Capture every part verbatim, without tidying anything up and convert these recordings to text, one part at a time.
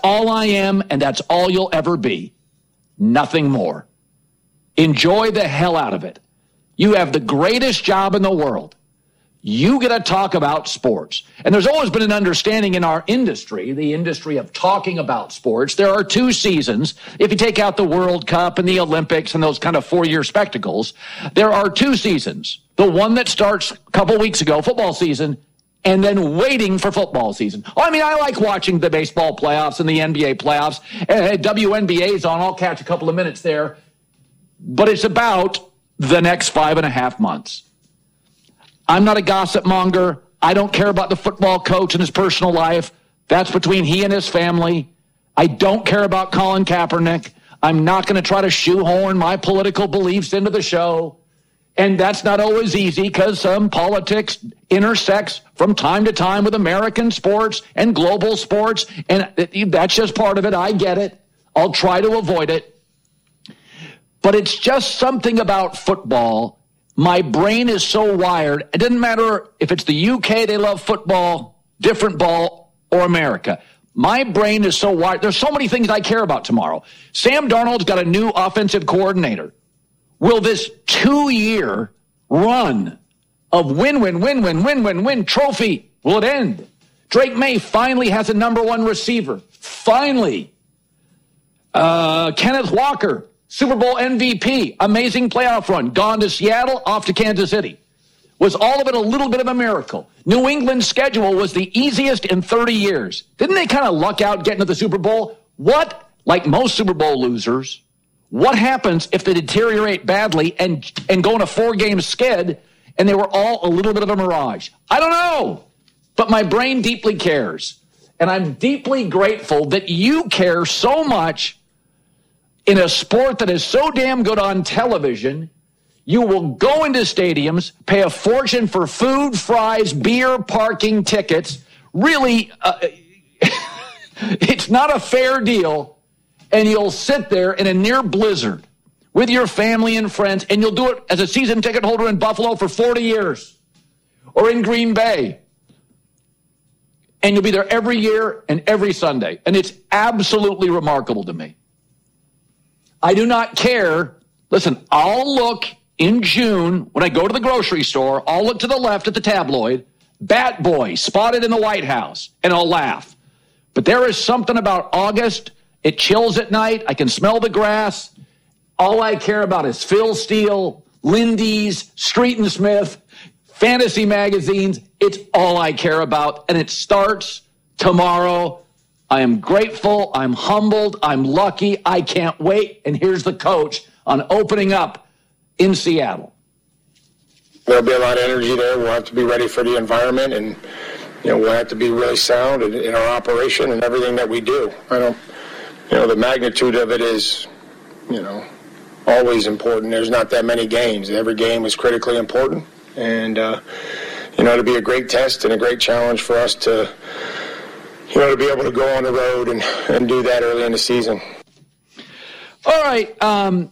all I am, and that's all you'll ever be. Nothing more. Enjoy the hell out of it. You have the greatest job in the world. You get to talk about sports. And there's always been an understanding in our industry, the industry of talking about sports. There are two seasons. If you take out the World Cup and the Olympics and those kind of four-year spectacles, there are two seasons. The one that starts a couple weeks ago, football season, and then waiting for football season. Oh, I mean, I like watching the baseball playoffs and the N B A playoffs. Uh, W N B A's on. I'll catch a couple of minutes there. But it's about the next five and a half months. I'm not a gossip monger. I don't care about the football coach and his personal life. That's between he and his family. I don't care about Colin Kaepernick. I'm not going to try to shoehorn my political beliefs into the show. And that's not always easy because some politics intersects from time to time with American sports and global sports. And that's just part of it. I get it. I'll try to avoid it. But it's just something about football. My brain is so wired. It doesn't matter if it's the U K, they love football, different ball, or America. My brain is so wired. There's so many things I care about tomorrow. Sam Darnold's got a new offensive coordinator. Will this two-year run of win, win, win, win, win, win, win trophy, will it end? Drake May finally has a number one receiver. Finally. Uh, Kenneth Walker, Super Bowl M V P, amazing playoff run, gone to Seattle, off to Kansas City. Was all of it a little bit of a miracle? New England's schedule was the easiest in thirty years. Didn't they kind of luck out getting to the Super Bowl? What, like most Super Bowl losers, what happens if they deteriorate badly and, and go on a four-game skid and they were all a little bit of a mirage? I don't know, but my brain deeply cares. And I'm deeply grateful that you care so much in a sport that is so damn good on television. You will go into stadiums, pay a fortune for food, fries, beer, parking, tickets. Really, uh, it's not a fair deal. And you'll sit there in a near blizzard with your family and friends, and you'll do it as a season ticket holder in Buffalo for forty years or in Green Bay. And you'll be there every year and every Sunday. And it's absolutely remarkable to me. I do not care. Listen, I'll look in June when I go to the grocery store. I'll look to the left at the tabloid, Bat Boy spotted in the White House, and I'll laugh. But there is something about August. It chills at night. I can smell the grass. All I care about is Phil Steele, Lindy's, Street and Smith, fantasy magazines. It's all I care about. And it starts tomorrow. I am grateful. I'm humbled. I'm lucky. I can't wait. And here's the coach on opening up in Seattle. There'll be a lot of energy there. We'll have to be ready for the environment, and you know we'll have to be really sound in, in our operation and everything that we do. I don't, you know, the magnitude of it is, you know, always important. There's not that many games. Every game is critically important, and uh, you know, it'll be a great test and a great challenge for us to, you know, to be able to go on the road and, and do that early in the season. All right. Um,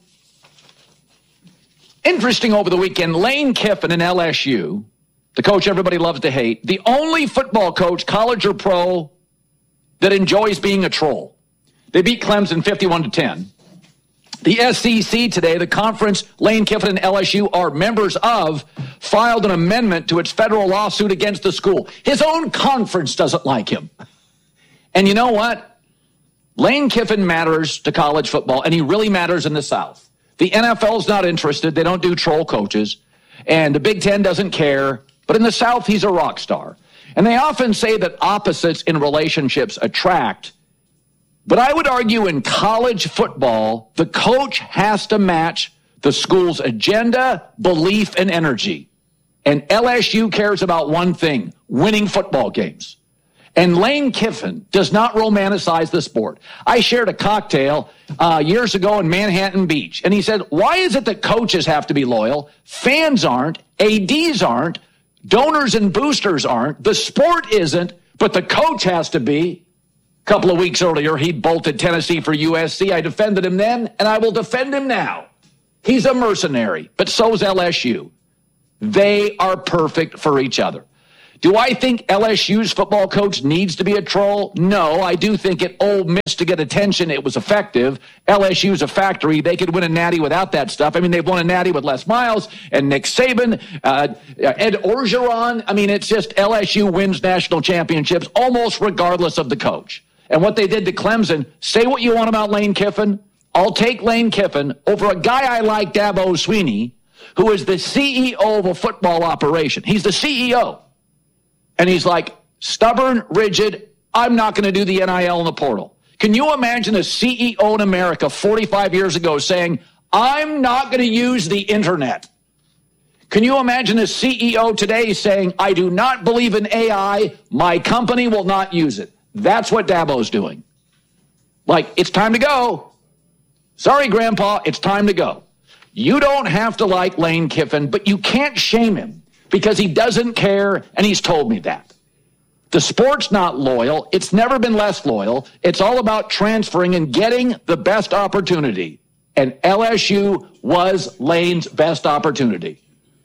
interesting over the weekend, Lane Kiffin in L S U, the coach everybody loves to hate, the only football coach, college or pro, that enjoys being a troll. They beat Clemson fifty-one to ten. The S E C today, the conference Lane Kiffin and L S U are members of, filed an amendment to its federal lawsuit against the school. His own conference doesn't like him. And you know what? Lane Kiffin matters to college football, and he really matters in the South. The N F L's not interested. They don't do troll coaches. And the Big Ten doesn't care. But in the South, he's a rock star. And they often say that opposites in relationships attract. But I would argue in college football, the coach has to match the school's agenda, belief, and energy. And L S U cares about one thing, winning football games. And Lane Kiffin does not romanticize the sport. I shared a cocktail uh, years ago in Manhattan Beach, and he said, why is it that coaches have to be loyal? Fans aren't, A Ds aren't, donors and boosters aren't, the sport isn't, but the coach has to be. A couple of weeks earlier, he bolted Tennessee for U S C. I defended him then, and I will defend him now. He's a mercenary, but so's L S U. They are perfect for each other. Do I think L S U's football coach needs to be a troll? No, I do think at Ole Miss to get attention, it was effective. L S U's a factory. They could win a natty without that stuff. I mean, they've won a natty with Les Miles and Nick Saban, uh, Ed Orgeron. I mean, it's just L S U wins national championships almost regardless of the coach. And what they did to Clemson, say what you want about Lane Kiffin. I'll take Lane Kiffin over a guy I like, Dabo Swinney, who is the C E O of a football operation. He's the C E O. And he's like, stubborn, rigid, I'm not going to do the N I L in the portal. Can you imagine a C E O in America forty-five years ago saying, I'm not going to use the internet? Can you imagine a C E O today saying, I do not believe in A I, my company will not use it? That's what Dabo's doing. Like, it's time to go. Sorry, Grandpa, it's time to go. You don't have to like Lane Kiffin, but you can't shame him. Because he doesn't care, and he's told me that. The sport's not loyal. It's never been less loyal. It's all about transferring and getting the best opportunity. And L S U was Lane's best opportunity.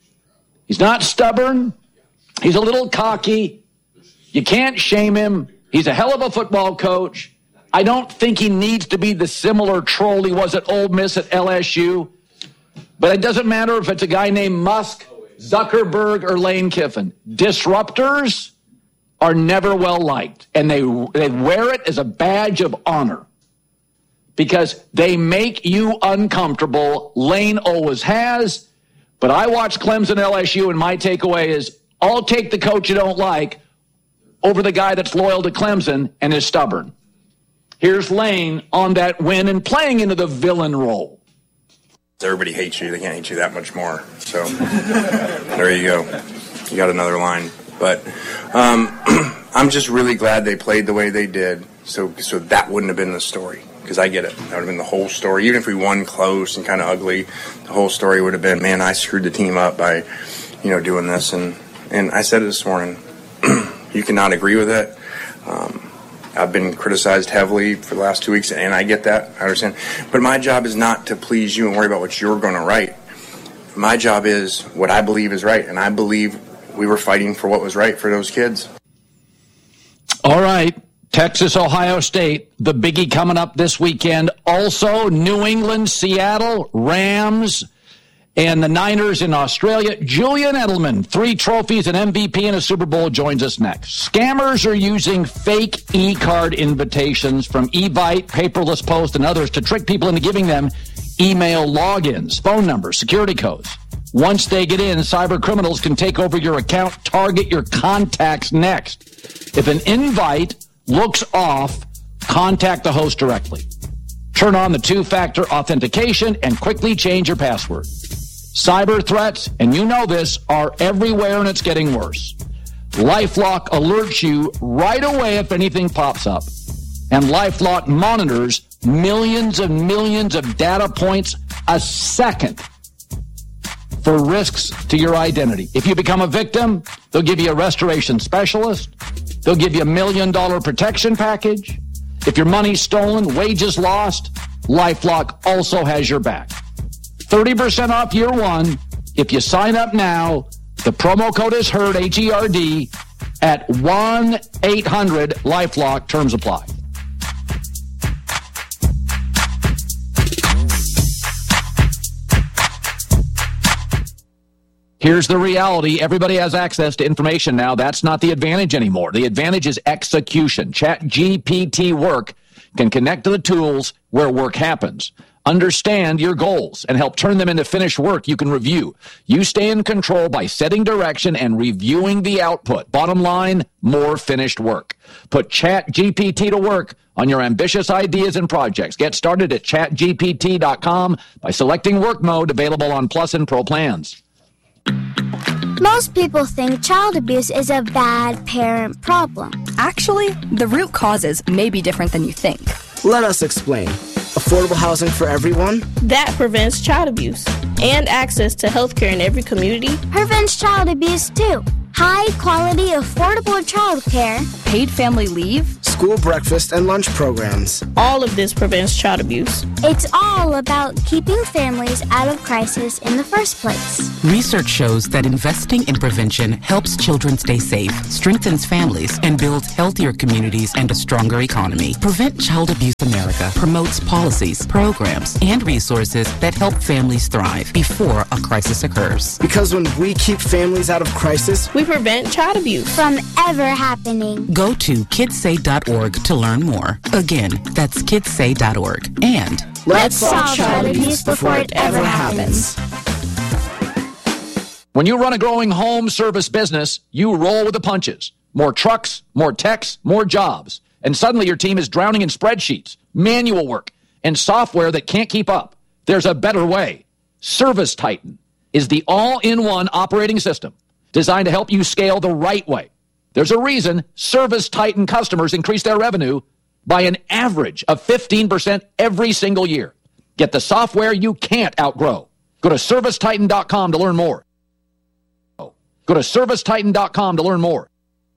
He's not stubborn. He's a little cocky. You can't shame him. He's a hell of a football coach. I don't think he needs to be the similar troll he was at Ole Miss at L S U. But it doesn't matter if it's a guy named Musk, Zuckerberg, or Lane Kiffin. Disruptors are never well liked, and they they wear it as a badge of honor because they make you uncomfortable. Lane always has, but I watch Clemson L S U, and my takeaway is I'll take the coach you don't like over the guy that's loyal to Clemson and is stubborn. Here's Lane on that win and playing into the villain role. Everybody hates you. They can't hate you that much more. So there you go. You got another line. But um, I'm just really glad they played the way they did. So so that wouldn't have been the story. Because I get it. That would have been the whole story. Even if we won close and kind of ugly, the whole story would have been, man, I screwed the team up by, you know, doing this. And, and I said it this morning. You cannot agree with it. Um, I've been criticized heavily for the last two weeks, and I get that. I understand. But my job is not to please you and worry about what you're going to write. My job is what I believe is right, and I believe we were fighting for what was right for those kids. All right. Texas, Ohio State, the biggie coming up this weekend. Also, New England, Seattle, Rams, and the Niners in Australia. Julian Edelman, three trophies, an M V P, and a Super Bowl, joins us next. Scammers are using fake e-card invitations from eBite, Paperless Post, and others to trick people into giving them email logins, phone numbers, security codes. Once they get in, cyber criminals can take over your account, target your contacts next. If an invite looks off, contact the host directly. Turn on the two-factor authentication and quickly change your password. Cyber threats, and you know this, are everywhere and it's getting worse. LifeLock alerts you right away if anything pops up. And LifeLock monitors millions and millions of data points a second for risks to your identity. If you become a victim, they'll give you a restoration specialist. They'll give you a million dollar protection package. If your money's stolen, wages lost, LifeLock also has your back. thirty percent off year one. If you sign up now, the promo code is HERD, H E R D, at one eight hundred LifeLock. Terms apply. Here's the reality. Everybody has access to information now. That's not the advantage anymore. The advantage is execution. ChatGPT Work can connect to the tools where work happens. Understand your goals and help turn them into finished work you can review. You stay in control by setting direction and reviewing the output. Bottom line, more finished work. Put ChatGPT to work on your ambitious ideas and projects. Get started at chat G P T dot com by selecting work mode, available on Plus and Pro plans. Most people think child abuse is a bad parent problem. Actually, the root causes may be different than you think. Let us explain. Affordable housing for everyone? That prevents child abuse. And access to health care in every community prevents child abuse too. high-quality, affordable childcare, paid family leave, school breakfast and lunch programs. All of this prevents child abuse. It's all about keeping families out of crisis in the first place. Research shows that investing in prevention helps children stay safe, strengthens families, and builds healthier communities and a stronger economy. Prevent Child Abuse America promotes policies, programs, and resources that help families thrive before a crisis occurs. Because when we keep families out of crisis, we prevent child abuse from ever happening. Go to kidsay dot org to learn more. Again, that's kidsay dot org. And let's solve child abuse before it ever happens. When you run a growing home service business, you roll with the punches. More trucks, more techs, more jobs. And suddenly your team is drowning in spreadsheets, manual work, and software that can't keep up. There's a better way. Service Titan is the all-in-one operating system designed to help you scale the right way. There's a reason Service Titan customers increase their revenue by an average of fifteen percent every single year. Get the software you can't outgrow. Go to service titan dot com to learn more. Go to service titan dot com to learn more.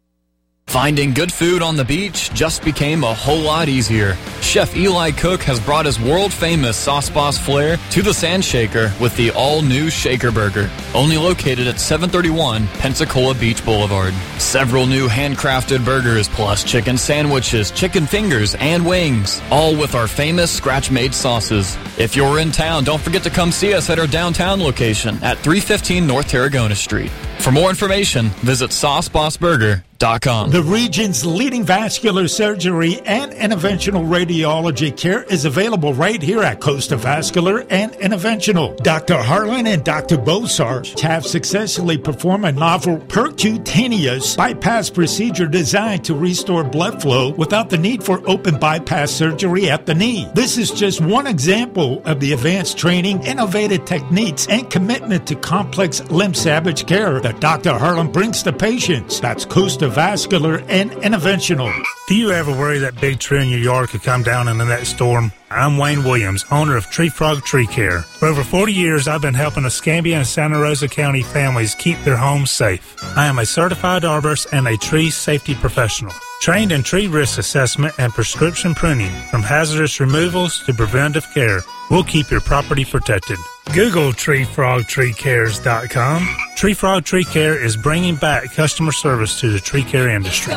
Finding good food on the beach just became a whole lot easier. Chef Eli Cook has brought his world-famous Sauce Boss flair to the Sand Shaker with the all-new Shaker Burger, only located at seven thirty-one Pensacola Beach Boulevard. Several new handcrafted burgers plus chicken sandwiches, chicken fingers, and wings, all with our famous scratch-made sauces. If you're in town, don't forget to come see us at our downtown location at three fifteen North Tarragona Street. For more information, visit sauce boss burger dot com. The region's leading vascular surgery and interventional radiology care is available right here at Costa Vascular and Interventional. Doctor Harlan and Doctor Bosarge have successfully performed a novel percutaneous bypass procedure designed to restore blood flow without the need for open bypass surgery at the knee. This is just one example of the advanced training, innovative techniques, and commitment to complex limb salvage care that Doctor Harlan brings to patients. That's Costa Vascular and Interventional. Do you ever worry that big tree in your yard could come down in the next storm? I'm Wayne Williams, owner of Tree Frog Tree Care. For over forty years, I've been helping Escambia and Santa Rosa County families keep their homes safe. I am a certified arborist and a tree safety professional, trained in tree risk assessment and prescription pruning, from hazardous removals to preventive care. We'll keep your property protected. Google tree frog tree cares dot com. Tree Frog Tree Care is bringing back customer service to the tree care industry.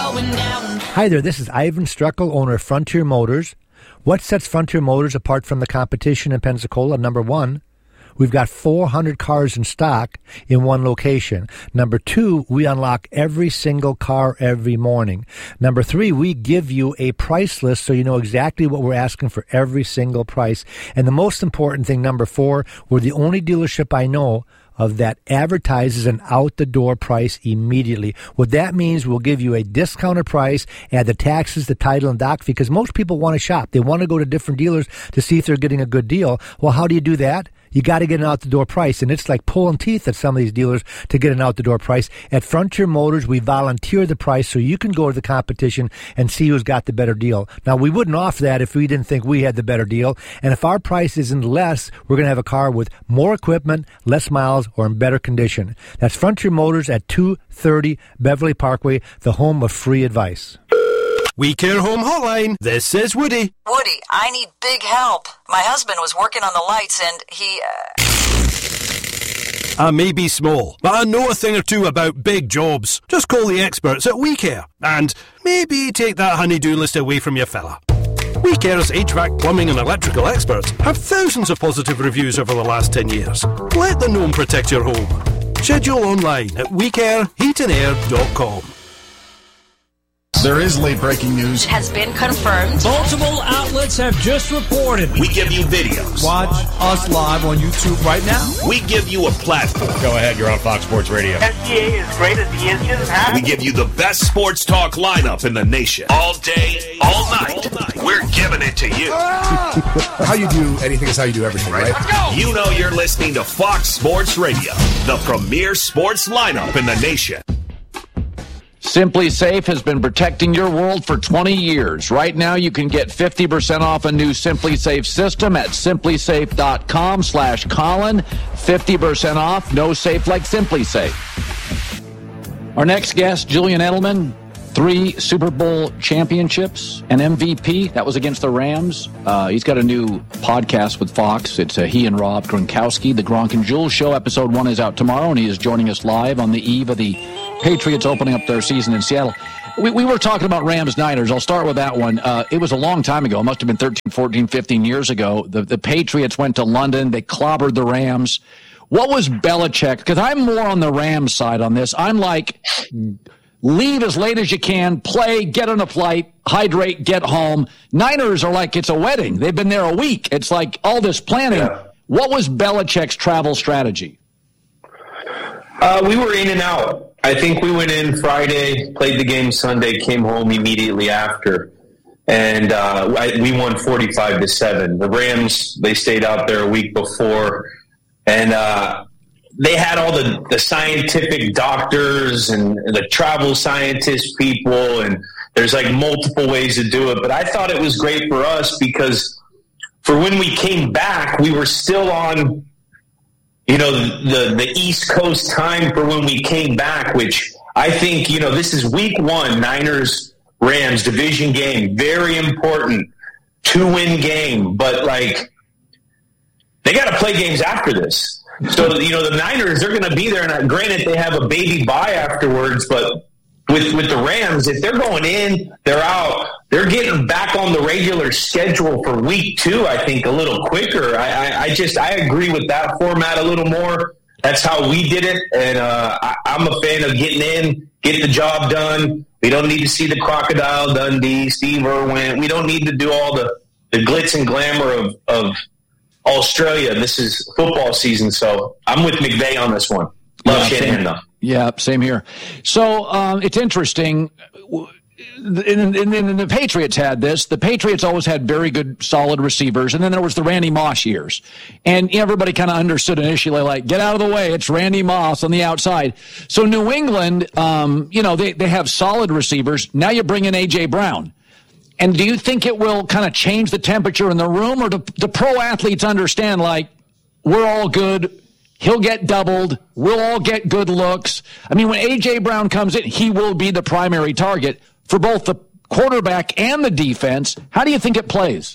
Hi there, this is Ivan Struckel, owner of Frontier Motors. What sets Frontier Motors apart from the competition in Pensacola? Number one, we've got four hundred cars in stock in one location. Number two, we unlock every single car every morning. Number three, we give you a price list so you know exactly what we're asking for every single price. And the most important thing, number four, we're the only dealership I know of that advertises an out-the-door price immediately. What that means, we'll give you a discounted price, add the taxes, the title, and doc, because most people want to shop. They want to go to different dealers to see if they're getting a good deal. Well, how do you do that? You got to get an out-the-door price, and it's like pulling teeth at some of these dealers to get an out-the-door price. At Frontier Motors, we volunteer the price so you can go to the competition and see who's got the better deal. Now, we wouldn't offer that if we didn't think we had the better deal, and if our price isn't less, we're going to have a car with more equipment, less miles, or in better condition. That's Frontier Motors at two thirty Beverly Parkway, the home of free advice. We Care Home Hotline. This is Woody. Woody, I need big help. My husband was working on the lights and he... Uh... I may be small, but I know a thing or two about big jobs. Just call the experts at We Care. And maybe take that honey-do list away from your fella. We Care's H V A C, plumbing and electrical experts have thousands of positive reviews over the last ten years. Let the gnome protect your home. Schedule online at we care heat and air dot com. There is late breaking news. Has been confirmed. Multiple outlets have just reported. We give you videos. Watch us live on YouTube right now. We give you a platform. Go ahead, you're on Fox Sports Radio. S G A is great as the engine. Huh? We give you the best sports talk lineup in the nation. All day, all night. All night. We're giving it to you. How you do anything is how you do everything, right? Let's go. You know you're listening to Fox Sports Radio, the premier sports lineup in the nation. Simply Safe has been protecting your world for twenty years. Right now, you can get fifty percent off a new Simply Safe system at simply safe dot com slash Colin. fifty percent off, no safe like Simply Safe. Our next guest, Julian Edelman, three Super Bowl championships, an M V P. That was against the Rams. Uh, he's got a new podcast with Fox. It's uh, he and Rob Gronkowski, The Gronk and Jules Show. Episode one is out tomorrow, and he is joining us live on the eve of the Patriots opening up their season in Seattle. We, we were talking about Rams-Niners. I'll start with that one. Uh, it was a long time ago. It must have been thirteen, fourteen, fifteen years ago. The, the Patriots went to London. They clobbered the Rams. What was Belichick? Because I'm more on the Rams side on this. I'm like, leave as late as you can, play, get on a flight, hydrate, get home. Niners are like, it's a wedding. They've been there a week. It's like all this planning. Yeah. What was Belichick's travel strategy? Uh, we were in and out. I think we went in Friday, played the game Sunday, came home immediately after. And uh, I, we won forty-five to seven. The Rams, they stayed out there a week before. And uh, they had all the, the scientific doctors and the travel scientist people. And there's like multiple ways to do it. But I thought it was great for us because for when we came back, we were still on – you know, the, the East Coast time for when we came back, which I think, you know, this is week one, Niners, Rams, division game, very important, two-win game. But, like, they got to play games after this. So, you know, the Niners, they're going to be there. And granted, they have a baby bye afterwards, but with, with the Rams, if they're going in, they're out. They're getting back on the regular schedule for week two, I think, a little quicker. I, I, I just I agree with that format a little more. That's how we did it, and uh, I, I'm a fan of getting in, get the job done. We don't need to see the Crocodile Dundee, Steve Irwin. We don't need to do all the, the glitz and glamour of, of Australia. This is football season, so I'm with McVay on this one. Love yeah, Shanahan, though. Yeah, same here. So um, it's interesting. And, and, and the Patriots had this. The Patriots always had very good, solid receivers. And then there was the Randy Moss years. And everybody kind of understood initially, like, get out of the way. It's Randy Moss on the outside. So New England, um, you know, they, they have solid receivers. Now you bring in A J. Brown. And do you think it will kind of change the temperature in the room? Or do the pro athletes understand, like, we're all good. He'll get doubled. We'll all get good looks. I mean, when A J. Brown comes in, he will be the primary target for both the quarterback and the defense. How do you think it plays?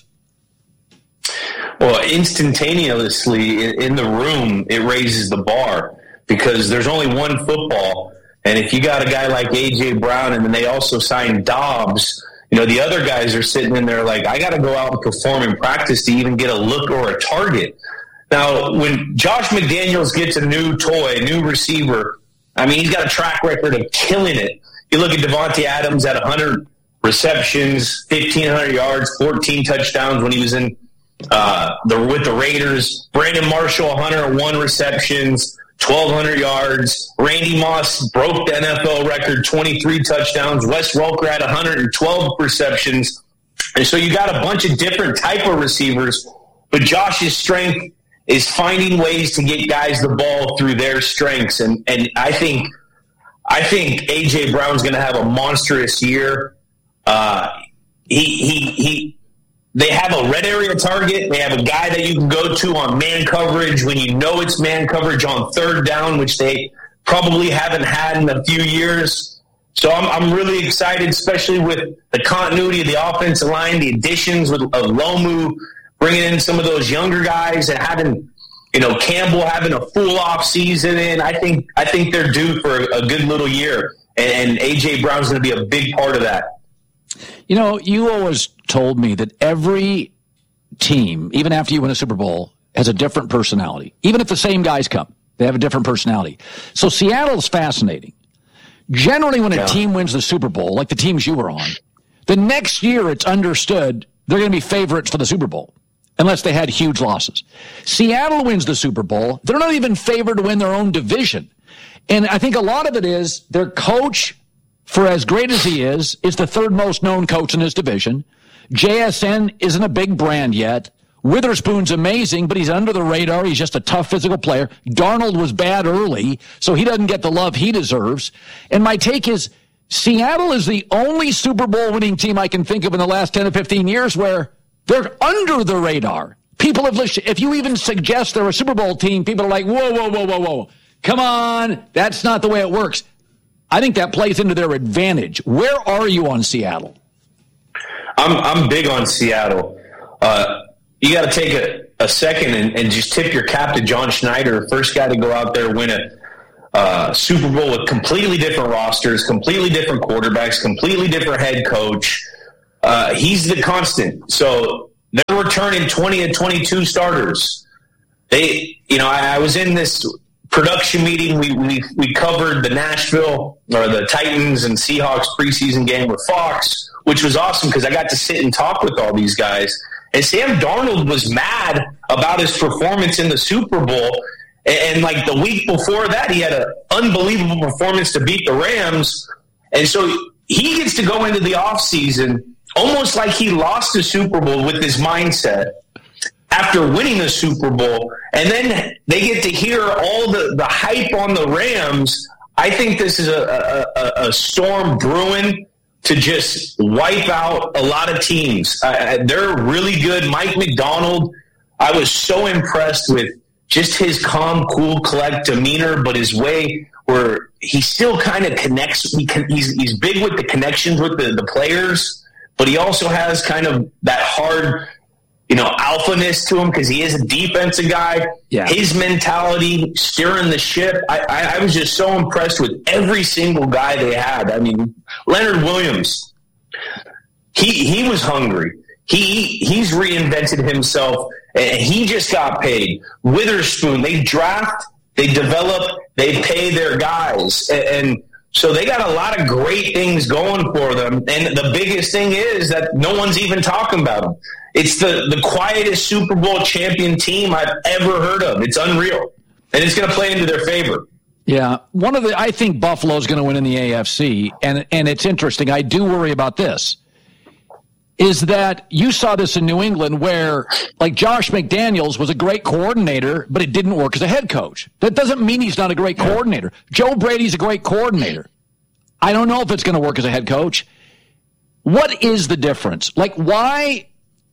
Well, instantaneously in the room, it raises the bar because there's only one football. And if you got a guy like A J. Brown and then they also signed Dobbs, you know, the other guys are sitting in there like, I got to go out and perform in practice to even get a look or a target. Now, when Josh McDaniels gets a new toy, a new receiver, I mean, he's got a track record of killing it. You look at Devontae Adams at one hundred receptions, fifteen hundred yards, fourteen touchdowns when he was in uh, the with the Raiders. Brandon Marshall, one hundred one receptions, twelve hundred yards. Randy Moss broke the N F L record, twenty-three touchdowns. Wes Welker had one hundred twelve receptions. And so you got a bunch of different type of receivers, but Josh's strength is finding ways to get guys the ball through their strengths. And and I think – I think A J. Brown's going to have a monstrous year. Uh, he, he, he, they have a red area target. They have a guy that you can go to on man coverage when you know it's man coverage on third down, which they probably haven't had in a few years. So I'm, I'm really excited, especially with the continuity of the offensive line, the additions with, of Lomu, bringing in some of those younger guys and having – you know, Campbell having a full off season in. I think I think they're due for a, a good little year, and, and A J. Brown's going to be a big part of that. You know, you always told me that every team, even after you win a Super Bowl, has a different personality. Even if the same guys come, they have a different personality. So Seattle's fascinating. Generally, when a yeah. team wins the Super Bowl, like the teams you were on, the next year it's understood they're going to be favorites for the Super Bowl. Unless they had huge losses. Seattle wins the Super Bowl. They're not even favored to win their own division. And I think a lot of it is their coach, for as great as he is, is the third most known coach in his division. J S N isn't a big brand yet. Witherspoon's amazing, but he's under the radar. He's just a tough physical player. Darnold was bad early, so he doesn't get the love he deserves. And my take is Seattle is the only Super Bowl winning team I can think of in the last ten to fifteen years where they're under the radar. People have listened. If you even suggest they're a Super Bowl team, people are like, whoa, whoa, whoa, whoa, whoa. Come on. That's not the way it works. I think that plays into their advantage. Where are you on Seattle? I'm I'm big on Seattle. Uh, you got to take a, a second and, and just tip your cap to John Schneider, first guy to go out there win a uh, Super Bowl with completely different rosters, completely different quarterbacks, completely different head coach. Uh, he's the constant. So they're returning twenty and twenty-two starters. They, you know, I, I was in this production meeting. We, we we covered the Nashville or the Titans and Seahawks preseason game with Fox, which was awesome because I got to sit and talk with all these guys. And Sam Darnold was mad about his performance in the Super Bowl. And, and like the week before that, he had an unbelievable performance to beat the Rams. And so he gets to go into the offseason almost like he lost the Super Bowl with his mindset after winning the Super Bowl. And then they get to hear all the, the hype on the Rams. I think this is a, a, a storm brewing to just wipe out a lot of teams. Uh, they're really good. Mike McDonald, I was so impressed with just his calm, cool, collect demeanor, but his way where he still kind of connects. He can, he's, he's big with the connections with the, the players, but he also has kind of that hard, you know, alphaness to him because he is a defensive guy. Yeah. His mentality, steering the ship. I, I, I was just so impressed with every single guy they had. I mean, Leonard Williams, he he was hungry. He he's reinvented himself, and he just got paid. Witherspoon, they draft, they develop, they pay their guys, and, and so they got a lot of great things going for them. And the biggest thing is that no one's even talking about them. It's the, the quietest Super Bowl champion team I've ever heard of. It's unreal. And it's going to play into their favor. Yeah. One of the, I think Buffalo's going to win in the A F C. And, and it's interesting. I do worry about this. Is that you saw this in New England where, like, Josh McDaniels was a great coordinator, but it didn't work as a head coach. That doesn't mean he's not a great coordinator. Joe Brady's a great coordinator. I don't know if it's going to work as a head coach. What is the difference? Like, why...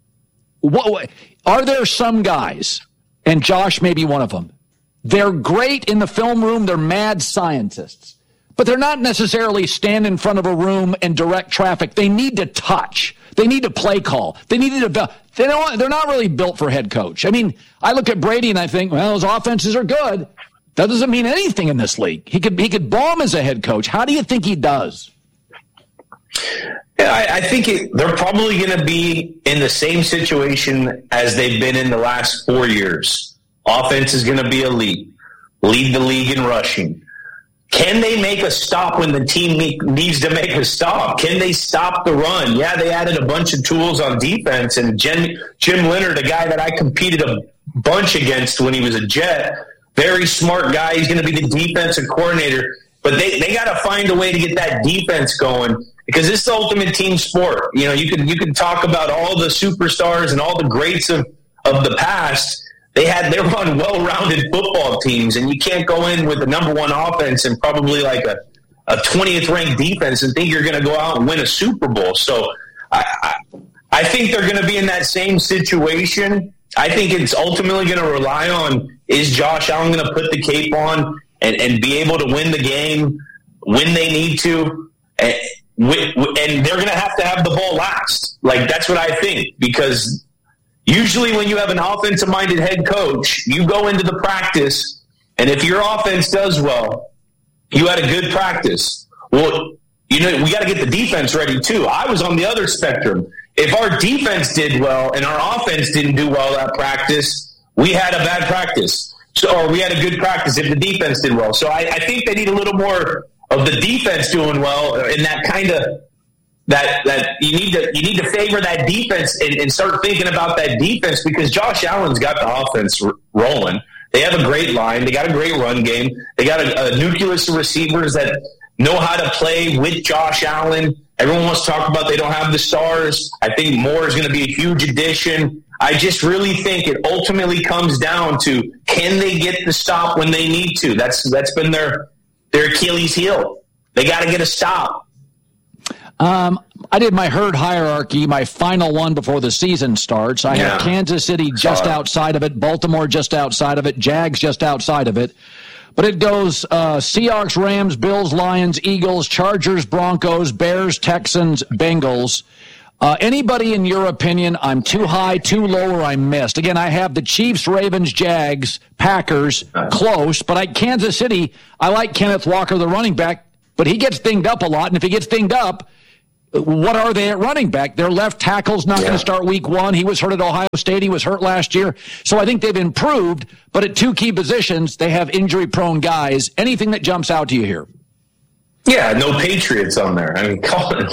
What, are there some guys, and Josh may be one of them, they're great in the film room, they're mad scientists, but they're not necessarily stand in front of a room and direct traffic. They need to touch. They need to play call. They need to develop. They don't, they're not really built for head coach. I mean, I look at Brady and I think, well, his offenses are good. That doesn't mean anything in this league. He could, he could bomb as a head coach. How do you think he does? Yeah, I, I think it, they're probably going to be in the same situation as they've been in the last four years. Offense is going to be elite, lead the league in rushing. Can they make a stop when the team needs to make a stop? Can they stop the run? Yeah, they added a bunch of tools on defense, and Jim, Jim Leonard, a guy that I competed a bunch against when he was a Jet, very smart guy. He's going to be the defensive coordinator. But they, they got to find a way to get that defense going because it's the ultimate team sport. You know, you can you can talk about all the superstars and all the greats of, of the past. They had they were on well-rounded football teams, and you can't go in with the number one offense and probably like a, a twentieth ranked defense and think you're going to go out and win a Super Bowl. So I I, I think they're going to be in that same situation. I think it's ultimately going to rely on, is Josh Allen going to put the cape on and, and be able to win the game when they need to? And, and they're going to have to have the ball last. Like, that's what I think, because usually when you have an offensive-minded head coach, you go into the practice, and if your offense does well, you had a good practice. Well, you know, we got to get the defense ready, too. I was on the other spectrum. If our defense did well and our offense didn't do well at practice, we had a bad practice. So, or we had a good practice if the defense did well. So I, I think they need a little more of the defense doing well, and that kind of that that you need to you need to favor that defense and, and start thinking about that defense, because Josh Allen's got the offense r- rolling. They have a great line. They got a great run game. They got a, a nucleus of receivers that know how to play with Josh Allen. Everyone wants to talk about they don't have the stars. I think Moore is going to be a huge addition. I just really think it ultimately comes down to, can they get the stop when they need to? That's that's been their their Achilles heel. They got to get a stop. Um, I did my herd hierarchy, my final one before the season starts. I yeah. have Kansas City just outside of it, Baltimore just outside of it, Jags just outside of it. But it goes uh, Seahawks, Rams, Bills, Lions, Eagles, Chargers, Broncos, Bears, Texans, Bengals. Uh, anybody in your opinion, I'm too high, too low, or I missed? Again, I have the Chiefs, Ravens, Jags, Packers, close. But I, Kansas City, I like Kenneth Walker, the running back, but he gets dinged up a lot. And if he gets dinged up, what are they at running back? Their left tackle's not yeah. going to start week one. He was hurt at Ohio State. He was hurt last year. So I think they've improved, but at two key positions, they have injury-prone guys. Anything that jumps out to you here? Yeah, no Patriots on there. I mean, Colin,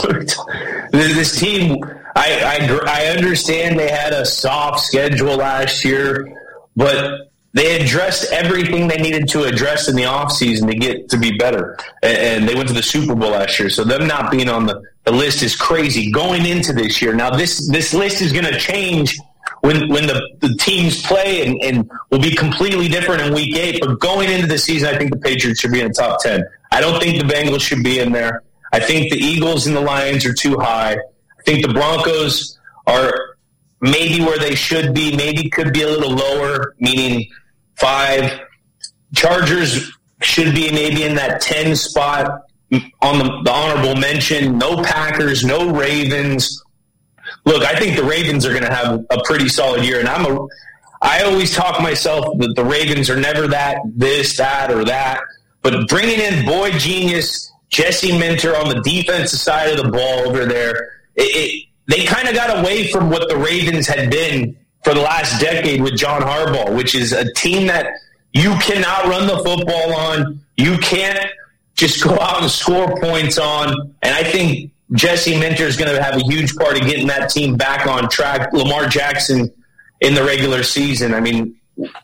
this team, I, I, I understand they had a soft schedule last year, but they addressed everything they needed to address in the offseason to get to be better. And, and they went to the Super Bowl last year. So them not being on the, the list is crazy going into this year. Now, this, this list is going to change when when the, the teams play and, and will be completely different in week eight. But going into the season, I think the Patriots should be in the top ten. I don't think the Bengals should be in there. I think the Eagles and the Lions are too high. I think the Broncos are maybe where they should be, maybe could be a little lower, meaning five. Chargers should be maybe in that ten spot on the, the honorable mention. No Packers, no Ravens. Look, I think the Ravens are going to have a pretty solid year, and I'm a. I always talk myself that the Ravens are never that, this, that, or that. But bringing in boy genius Jesse Minter on the defensive side of the ball over there, it, it, they kind of got away from what the Ravens had been for the last decade with John Harbaugh, which is a team that you cannot run the football on. You can't just go out and score points on. And I think Jesse Minter is going to have a huge part of getting that team back on track. Lamar Jackson in the regular season, I mean,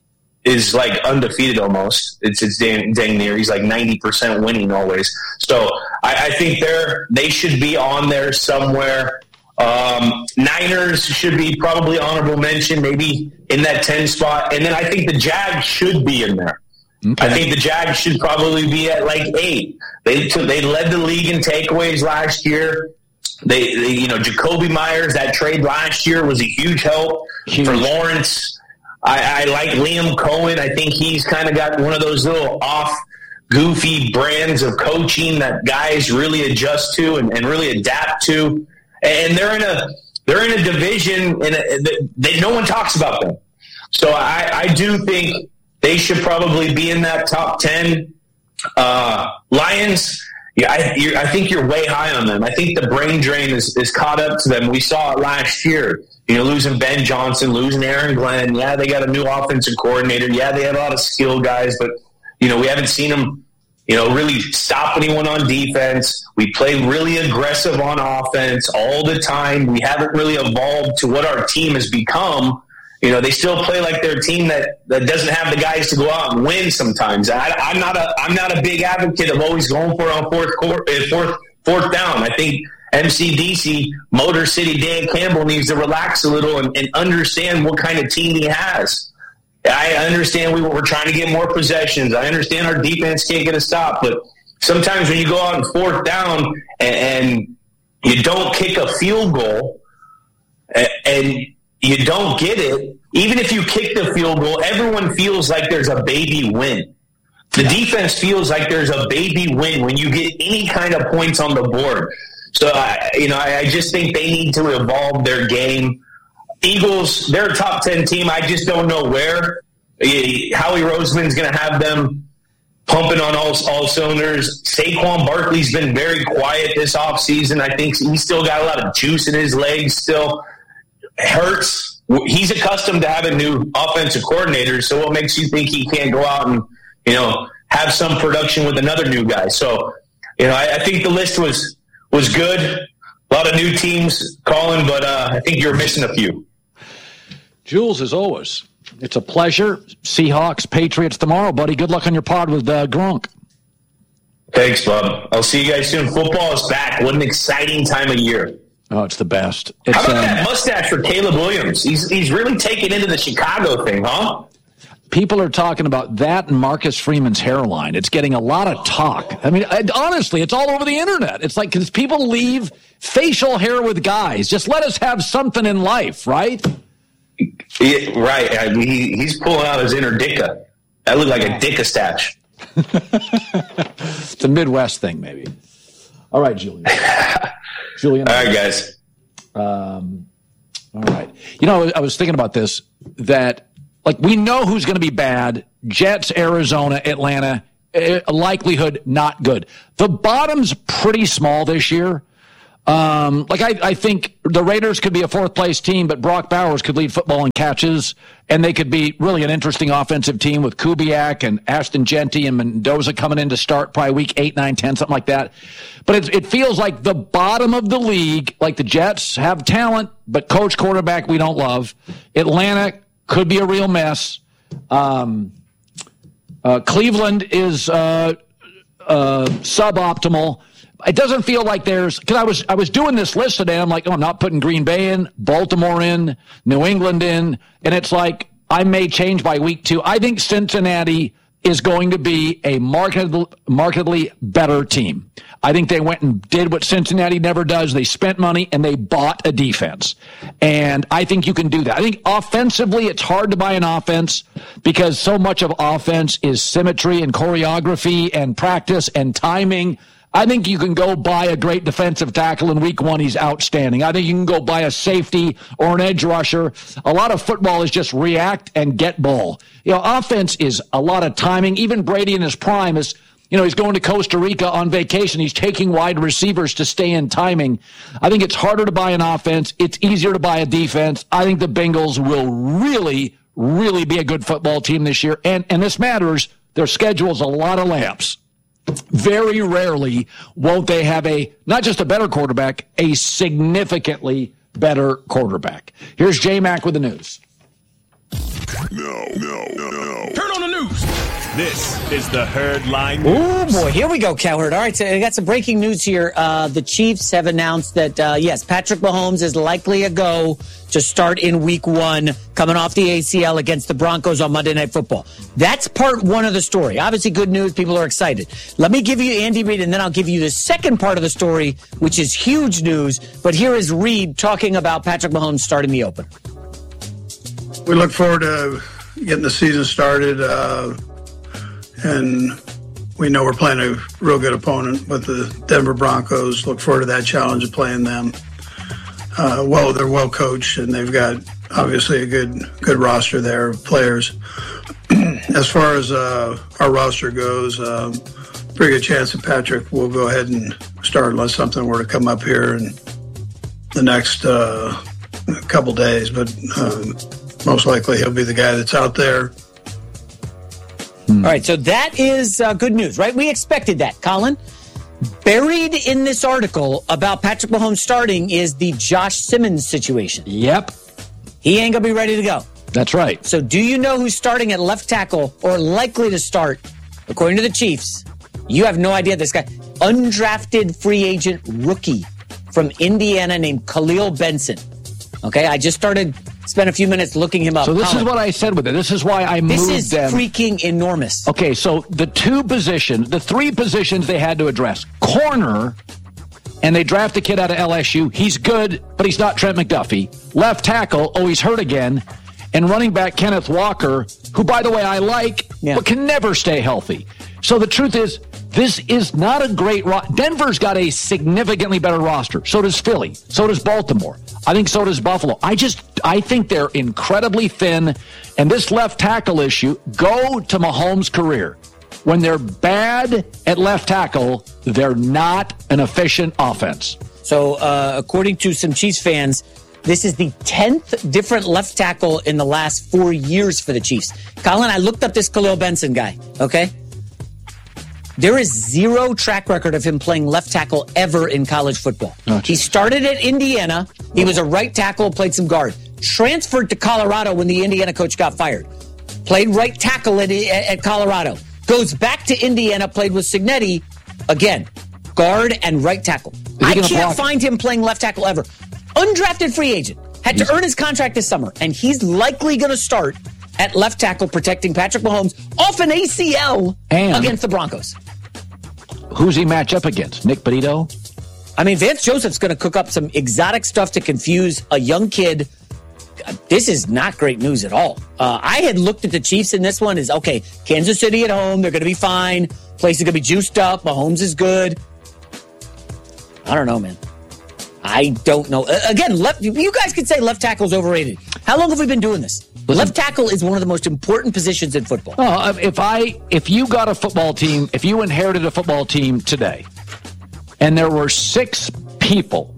is like undefeated almost. It's it's dang, dang near. He's like ninety percent winning always. So I, I think they're they should be on there somewhere. Um, Niners should be probably honorable mention, maybe in that ten spot. And then I think the Jags should be in there. Okay. I think the Jags should probably be at like eight. They took, they led the league in takeaways last year. They, they you know, Jacoby Myers, that trade last year was a huge help huge. for Lawrence. I, I like Liam Cohen. I think he's kind of got one of those little off, goofy brands of coaching that guys really adjust to and, and really adapt to. And they're in a they're in a division and that no one talks about them. So I, I do think they should probably be in that top ten. Uh, Lions, yeah, I, you're, I think you're way high on them. I think the brain drain is, is caught up to them. We saw it last year. You know, losing Ben Johnson, losing Aaron Glenn. Yeah, they got a new offensive coordinator. Yeah, they have a lot of skill guys, but, you know, we haven't seen them, you know, really stop anyone on defense. We play really aggressive on offense all the time. We haven't really evolved to what our team has become. You know, they still play like they're a team that, that doesn't have the guys to go out and win sometimes. I, I'm not a I'm not a big advocate of always going for it on fourth court, fourth fourth down. I think M C D C, Motor City, Dan Campbell needs to relax a little and, and understand what kind of team he has. I understand we, we're trying to get more possessions. I understand our defense can't get a stop, but sometimes when you go out and fourth down and, and you don't kick a field goal and, and you don't get it, even if you kick the field goal, everyone feels like there's a baby win. The defense feels like there's a baby win when you get any kind of points on the board. So, I, you know, I, I just think they need to evolve their game. Eagles, they're a top ten team. I just don't know where. Howie Roseman's going to have them pumping on all, all cylinders. Saquon Barkley's been very quiet this offseason. I think he's still got a lot of juice in his legs still. Hurts, he's accustomed to having new offensive coordinators, so what makes you think he can't go out and, you know, have some production with another new guy? So, you know, I, I think the list was was good. A lot of new teams calling, but uh, I think you're missing a few. Jules, as always, it's a pleasure. Seahawks, Patriots tomorrow, buddy. Good luck on your pod with uh, Gronk. Thanks, bub. I'll see you guys soon. Football is back. What an exciting time of year. Oh, it's the best. It's, How about um, that mustache for Caleb Williams? He's he's really taken into the Chicago thing, huh? People are talking about that and Marcus Freeman's hairline. It's getting a lot of talk. I mean, honestly, it's all over the internet. It's like, because people leave facial hair with guys. Just let us have something in life, right? Yeah, right. I mean, he, he's pulling out his inner dicka. That looked like a dicka stash. It's a Midwest thing, maybe. All right, Julian. Julian. All right, guys. Um, all right. You know, I was thinking about this, that, like, we know who's going to be bad. Jets, Arizona, Atlanta, uh, likelihood not good. The bottom's pretty small this year. Um, like, I, I think the Raiders could be a fourth-place team, but Brock Bowers could lead football in catches, and they could be really an interesting offensive team with Kubiak and Ashton Genty and Mendoza coming in to start probably week eight, nine, ten, something like that. But it, it feels like the bottom of the league, like the Jets have talent, but coach quarterback we don't love. Atlanta could be a real mess. Um, uh, Cleveland is uh, uh, suboptimal. It doesn't feel like there's, because I was I was doing this list today. I'm like, oh, I'm not putting Green Bay in, Baltimore in, New England in, and it's like I may change by week two. I think Cincinnati is going to be a markedly, markedly better team. I think they went and did what Cincinnati never does. They spent money and they bought a defense. And I think you can do that. I think offensively, it's hard to buy an offense because so much of offense is symmetry and choreography and practice and timing. I think you can go buy a great defensive tackle in week one. He's outstanding. I think you can go buy a safety or an edge rusher. A lot of football is just react and get ball. You know, offense is a lot of timing. Even Brady in his prime is, you know, he's going to Costa Rica on vacation. He's taking wide receivers to stay in timing. I think it's harder to buy an offense. It's easier to buy a defense. I think the Bengals will really, really be a good football team this year. And, and this matters. Their schedule's a lot of lamps. Very rarely won't they have a, not just a better quarterback, a significantly better quarterback. Here's J-Mac with the news. No, no, no, no. Turn on the news. This is the Herd Line News. Oh, boy. Here we go, Cowherd. All right, so I got some breaking news here. Uh, the Chiefs have announced that, uh, yes, Patrick Mahomes is likely a go to start in week one, coming off the A C L against the Broncos on Monday Night Football. That's part one of the story. Obviously, good news. People are excited. Let me give you Andy Reid, and then I'll give you the second part of the story, which is huge news. But here is Reid talking about Patrick Mahomes starting the opener. We look forward to getting the season started, uh, and we know we're playing a real good opponent with the Denver Broncos. Look forward to that challenge of playing them. Uh, well, they're well coached, and they've got obviously a good good roster there of players. As far as uh, our roster goes, um, pretty good chance that Patrick will go ahead and start unless something were to come up here in the next uh, couple days, but um, most likely he'll be the guy that's out there. Hmm. All right, so that is uh, good news, right? We expected that, Colin. Buried in this article about Patrick Mahomes starting is the Josh Simmons situation. Yep. He ain't going to be ready to go. That's right. So do you know who's starting at left tackle or likely to start, according to the Chiefs? You have no idea this guy. Undrafted free agent rookie from Indiana named Khalil Benson. Okay, I just started, spent a few minutes looking him up. So this Colin. is what I said with it. This is why I moved them. This is them. freaking enormous. Okay, so the two positions, the three positions they had to address. Corner, and they draft a kid out of L S U. He's good, but he's not Trent McDuffie. Left tackle, oh, he's hurt again. And running back Kenneth Walker, who, by the way, I like, yeah. but can never stay healthy. So the truth is, this is not a great roster. Denver's got a significantly better roster. So does Philly. So does Baltimore. I think so does Buffalo. I just, I think they're incredibly thin. And this left tackle issue, go to Mahomes' career. When they're bad at left tackle, they're not an efficient offense. So uh, according to some Chiefs fans, this is the tenth different left tackle in the last four years for the Chiefs. Colin, I looked up this Khalil Benson guy, okay? There is zero track record of him playing left tackle ever in college football. Oh, he started at Indiana. He was a right tackle, played some guard. Transferred to Colorado when the Indiana coach got fired. Played right tackle at, at Colorado. Goes back to Indiana, played with Cignetti. Again, guard and right tackle. I can't block? find him playing left tackle ever. Undrafted free agent. Had to earn his contract this summer. And he's likely going to start at left tackle protecting Patrick Mahomes off an A C L and against the Broncos. Who's he match up against? Nick Benito? I mean, Vance Joseph's going to cook up some exotic stuff to confuse a young kid. this is not great news at all. Uh, I had looked at the Chiefs in this one as, okay, Kansas City at home, they're going to be fine. Place is going to be juiced up. Mahomes is good. I don't know, man. I don't know. Uh, again, left, you guys could say left tackle's overrated. How long have we been doing this? Listen, left tackle is one of the most important positions in football. Oh, if I, if you got a football team, if you inherited a football team today, and there were six people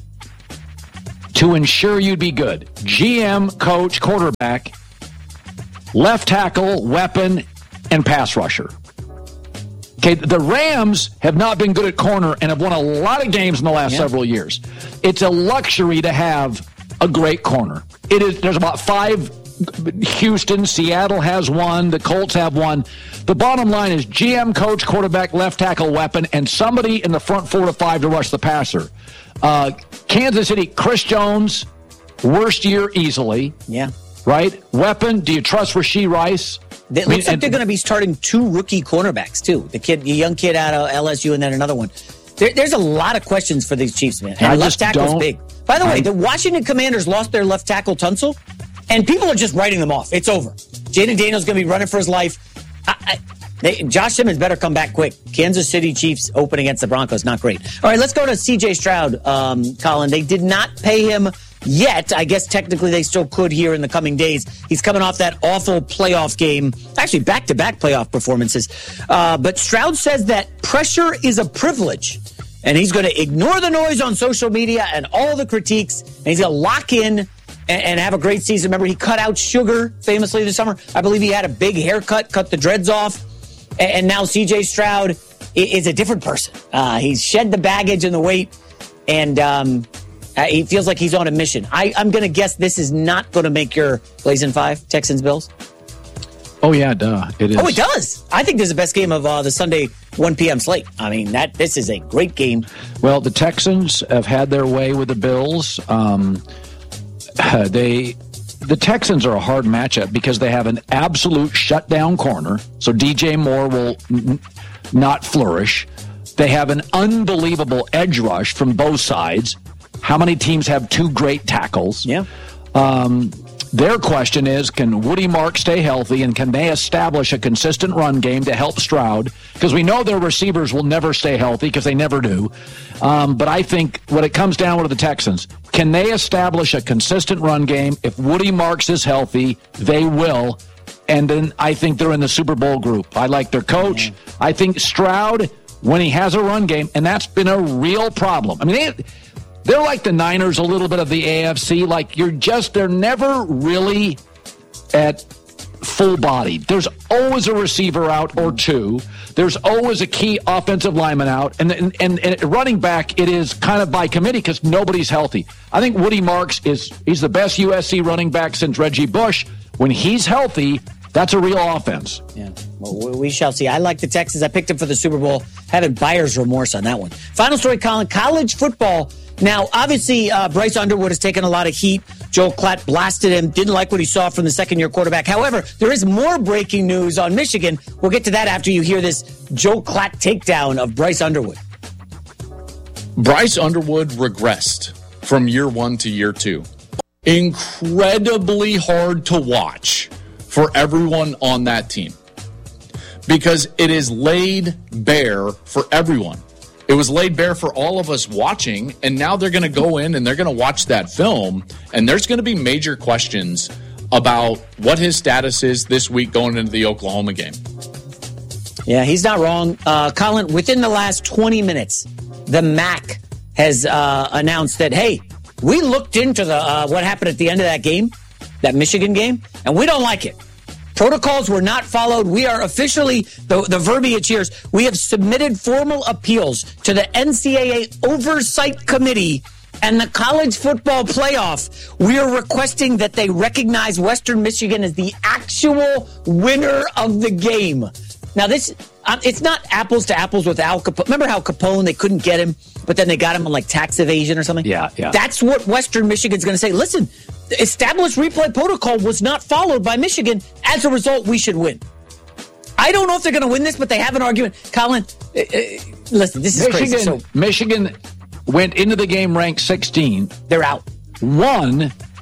to ensure you'd be good, G M, coach, quarterback, left tackle, weapon, and pass rusher. Okay, the Rams have not been good at corner and have won a lot of games in the last yeah. several years. It's a luxury to have a great corner. It is. There's about five. Houston, Seattle has one. The Colts have one. The bottom line is G M, coach, quarterback, left tackle, weapon, and somebody in the front four to five to rush the passer. Uh, Kansas City, Chris Jones, worst year easily. Yeah. Right? Weapon, do you trust Rashee Rice? It looks I mean, like they're going to be starting two rookie cornerbacks, too. The kid, the young kid out of L S U, and then another one. There, there's a lot of questions for these Chiefs, man. And I left tackle's big. By the way, I, the Washington Commanders lost their left tackle, Tunsil, and people are just writing them off. It's over. Jaden Daniels going to be running for his life. I, I, they, Josh Simmons better come back quick. Kansas City Chiefs open against the Broncos. Not great. All right, let's go to C J Stroud, um, Colin. They did not pay him yet. I guess technically they still could here in the coming days. He's coming off that awful playoff game, actually back-to-back playoff performances. Uh, but Stroud says that pressure is a privilege, and he's going to ignore the noise on social media and all the critiques, and he's going to lock in and, and have a great season. Remember, he cut out Sugar famously this summer. I believe he had a big haircut, cut the dreads off, and, and now C J Stroud is a different person. Uh, he's shed the baggage and the weight, and um, uh, he feels like he's on a mission. I, I'm going to guess this is not going to make your Blazing Five, Texans-Bills. Oh, yeah, duh. It is. Oh, it does. I think this is the best game of uh, the Sunday one p.m. slate. I mean, that this is a great game. Well, the Texans have had their way with the Bills. Um, they, the Texans are a hard matchup because they have an absolute shutdown corner, so D J Moore will n- not flourish. They have an unbelievable edge rush from both sides. How many teams have two great tackles? Yeah. Um, their question is, can Woody Mark stay healthy, and can they establish a consistent run game to help Stroud? Because we know their receivers will never stay healthy because they never do. Um, but I think when it comes down to the Texans, can they establish a consistent run game? If Woody Marks is healthy, they will. And then I think they're in the Super Bowl group. I like their coach. Yeah. I think Stroud, when he has a run game, and that's been a real problem. I mean, they... They're like the Niners, a little bit of the A F C. Like, you're just, they're never really at full body. There's always a receiver out or two. There's always a key offensive lineman out. And, and, and, and running back, it is kind of by committee because nobody's healthy. I think Woody Marks is, he's the best U S C running back since Reggie Bush. When he's healthy, that's a real offense. Yeah, well, we shall see. I like the Texans. I picked him for the Super Bowl. Having buyer's remorse on that one. Final story, Colin. College football. Now, obviously, uh, Bryce Underwood has taken a lot of heat. Joel Klatt blasted him, didn't like what he saw from the second-year quarterback. However, there is more breaking news on Michigan. We'll get to that after you hear this Joel Klatt takedown of Bryce Underwood. Bryce Underwood regressed from year one to year two. Incredibly hard to watch for everyone on that team because it is laid bare for everyone. It was laid bare for all of us watching, and now they're going to go in and they're going to watch that film, and there's going to be major questions about what his status is this week going into the Oklahoma game. Yeah, he's not wrong. Uh, Colin, within the last twenty minutes, the M A C has uh, announced that, hey, we looked into the uh, what happened at the end of that game, that Michigan game, and we don't like it. Protocols were not followed. We are officially, the, the verbiage here is, we have submitted formal appeals to the N C double A Oversight Committee and the College Football Playoff. We are requesting that they recognize Western Michigan as the actual winner of the game. Now, this, um, it's not apples to apples with Al Capone. Remember how Capone, they couldn't get him, but then they got him on like tax evasion or something? Yeah, yeah. That's what Western Michigan's going to say. Listen, the established replay protocol was not followed by Michigan. As a result, we should win. I don't know if they're going to win this, but they have an argument. Colin, uh, uh, listen, this is Michigan, crazy. So, Michigan went into the game ranked sixteen. They're out. Won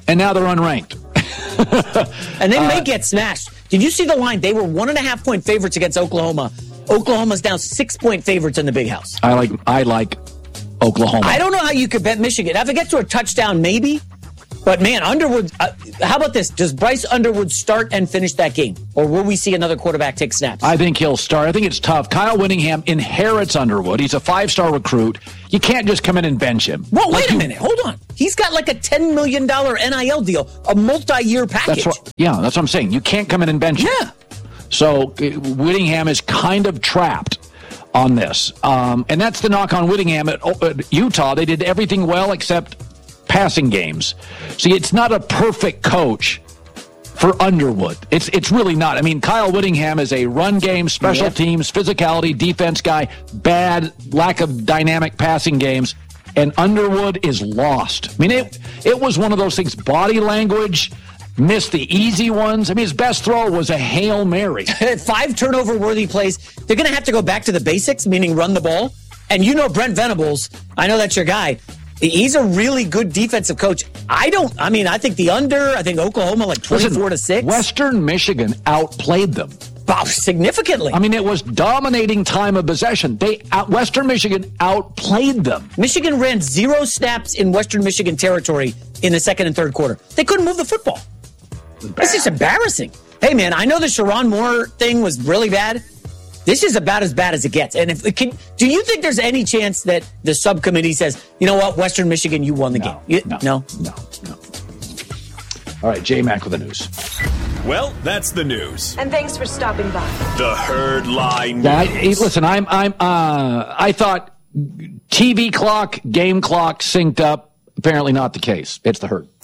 and now they're unranked. And they may uh, get smashed. Did you see the line? They were one and a half point favorites against Oklahoma. Oklahoma's now six point favorites in the Big House. I like I like Oklahoma. I don't know how you could bet Michigan. If it gets to a touchdown, maybe. But, man, Underwood, uh, how about this? Does Bryce Underwood start and finish that game? Or will we see another quarterback take snaps? I think he'll start. I think it's tough. Kyle Whittingham inherits Underwood. He's a five-star recruit. You can't just come in and bench him. Well, like wait a you, minute. Hold on. He's got like a ten million dollars N I L deal, a multi-year package. That's what, yeah, that's what I'm saying. You can't come in and bench him. Yeah. So uh, Whittingham is kind of trapped on this. Um, and that's the knock on Whittingham at, at Utah. They did everything well except passing games. See, it's not a perfect coach for Underwood. It's it's really not. I mean, Kyle Whittingham is a run game, special yep. teams, physicality, defense guy, bad, lack of dynamic passing games, and Underwood is lost. I mean, it it was one of those things, body language, missed the easy ones. I mean, his best throw was a Hail Mary. Five turnover-worthy plays. They're going to have to go back to the basics, meaning run the ball. And you know Brent Venables, I know that's your guy. He's a really good defensive coach. I don't, I mean, I think the under, I think Oklahoma like twenty-four to six. Western Michigan outplayed them. Wow, significantly. I mean, it was dominating time of possession. They out, Western Michigan outplayed them. Michigan ran zero snaps in Western Michigan territory in the second and third quarter. They couldn't move the football. This is embarrassing. Hey, man, I know the Sharon Moore thing was really bad. This is about as bad as it gets. And if it can, do you think there's any chance that the subcommittee says, you know what, Western Michigan, you won the no, game? You, no, no, no, no. All right, J-Mac with the news. Well, that's the news. And thanks for stopping by. The Herd Line yeah, News. I, listen, I'm, I'm, uh, I thought T V clock, game clock synced up. Apparently not the case. It's the Herd.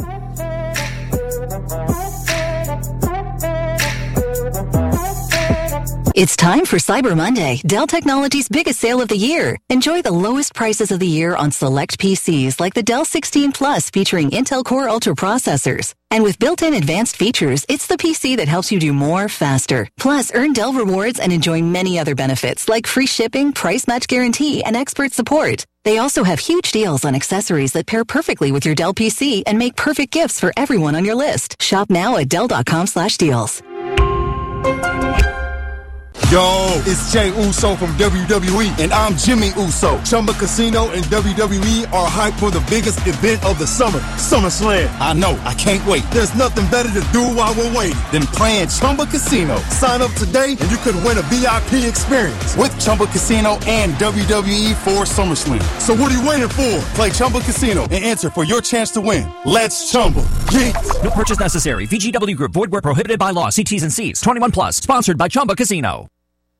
It's time for Cyber Monday, Dell Technologies' biggest sale of the year. Enjoy the lowest prices of the year on select P Cs like the Dell sixteen Plus featuring Intel Core Ultra processors. And with built-in advanced features, it's the P C that helps you do more faster. Plus, earn Dell rewards and enjoy many other benefits like free shipping, price match guarantee, and expert support. They also have huge deals on accessories that pair perfectly with your Dell P C and make perfect gifts for everyone on your list. Shop now at Dell.com slash deals. Yo, it's Jay Uso from W W E, and I'm Jimmy Uso. Chumba Casino and W W E are hyped for the biggest event of the summer, SummerSlam. I know, I can't wait. There's nothing better to do while we're waiting than playing Chumba Casino. Sign up today, and you could win a V I P experience with Chumba Casino and W W E for SummerSlam. So what are you waiting for? Play Chumba Casino and enter for your chance to win. Let's Chumba. Yeah. No purchase necessary. V G W Group. Void where prohibited by law. See T's and C's. twenty-one plus. Sponsored by Chumba Casino.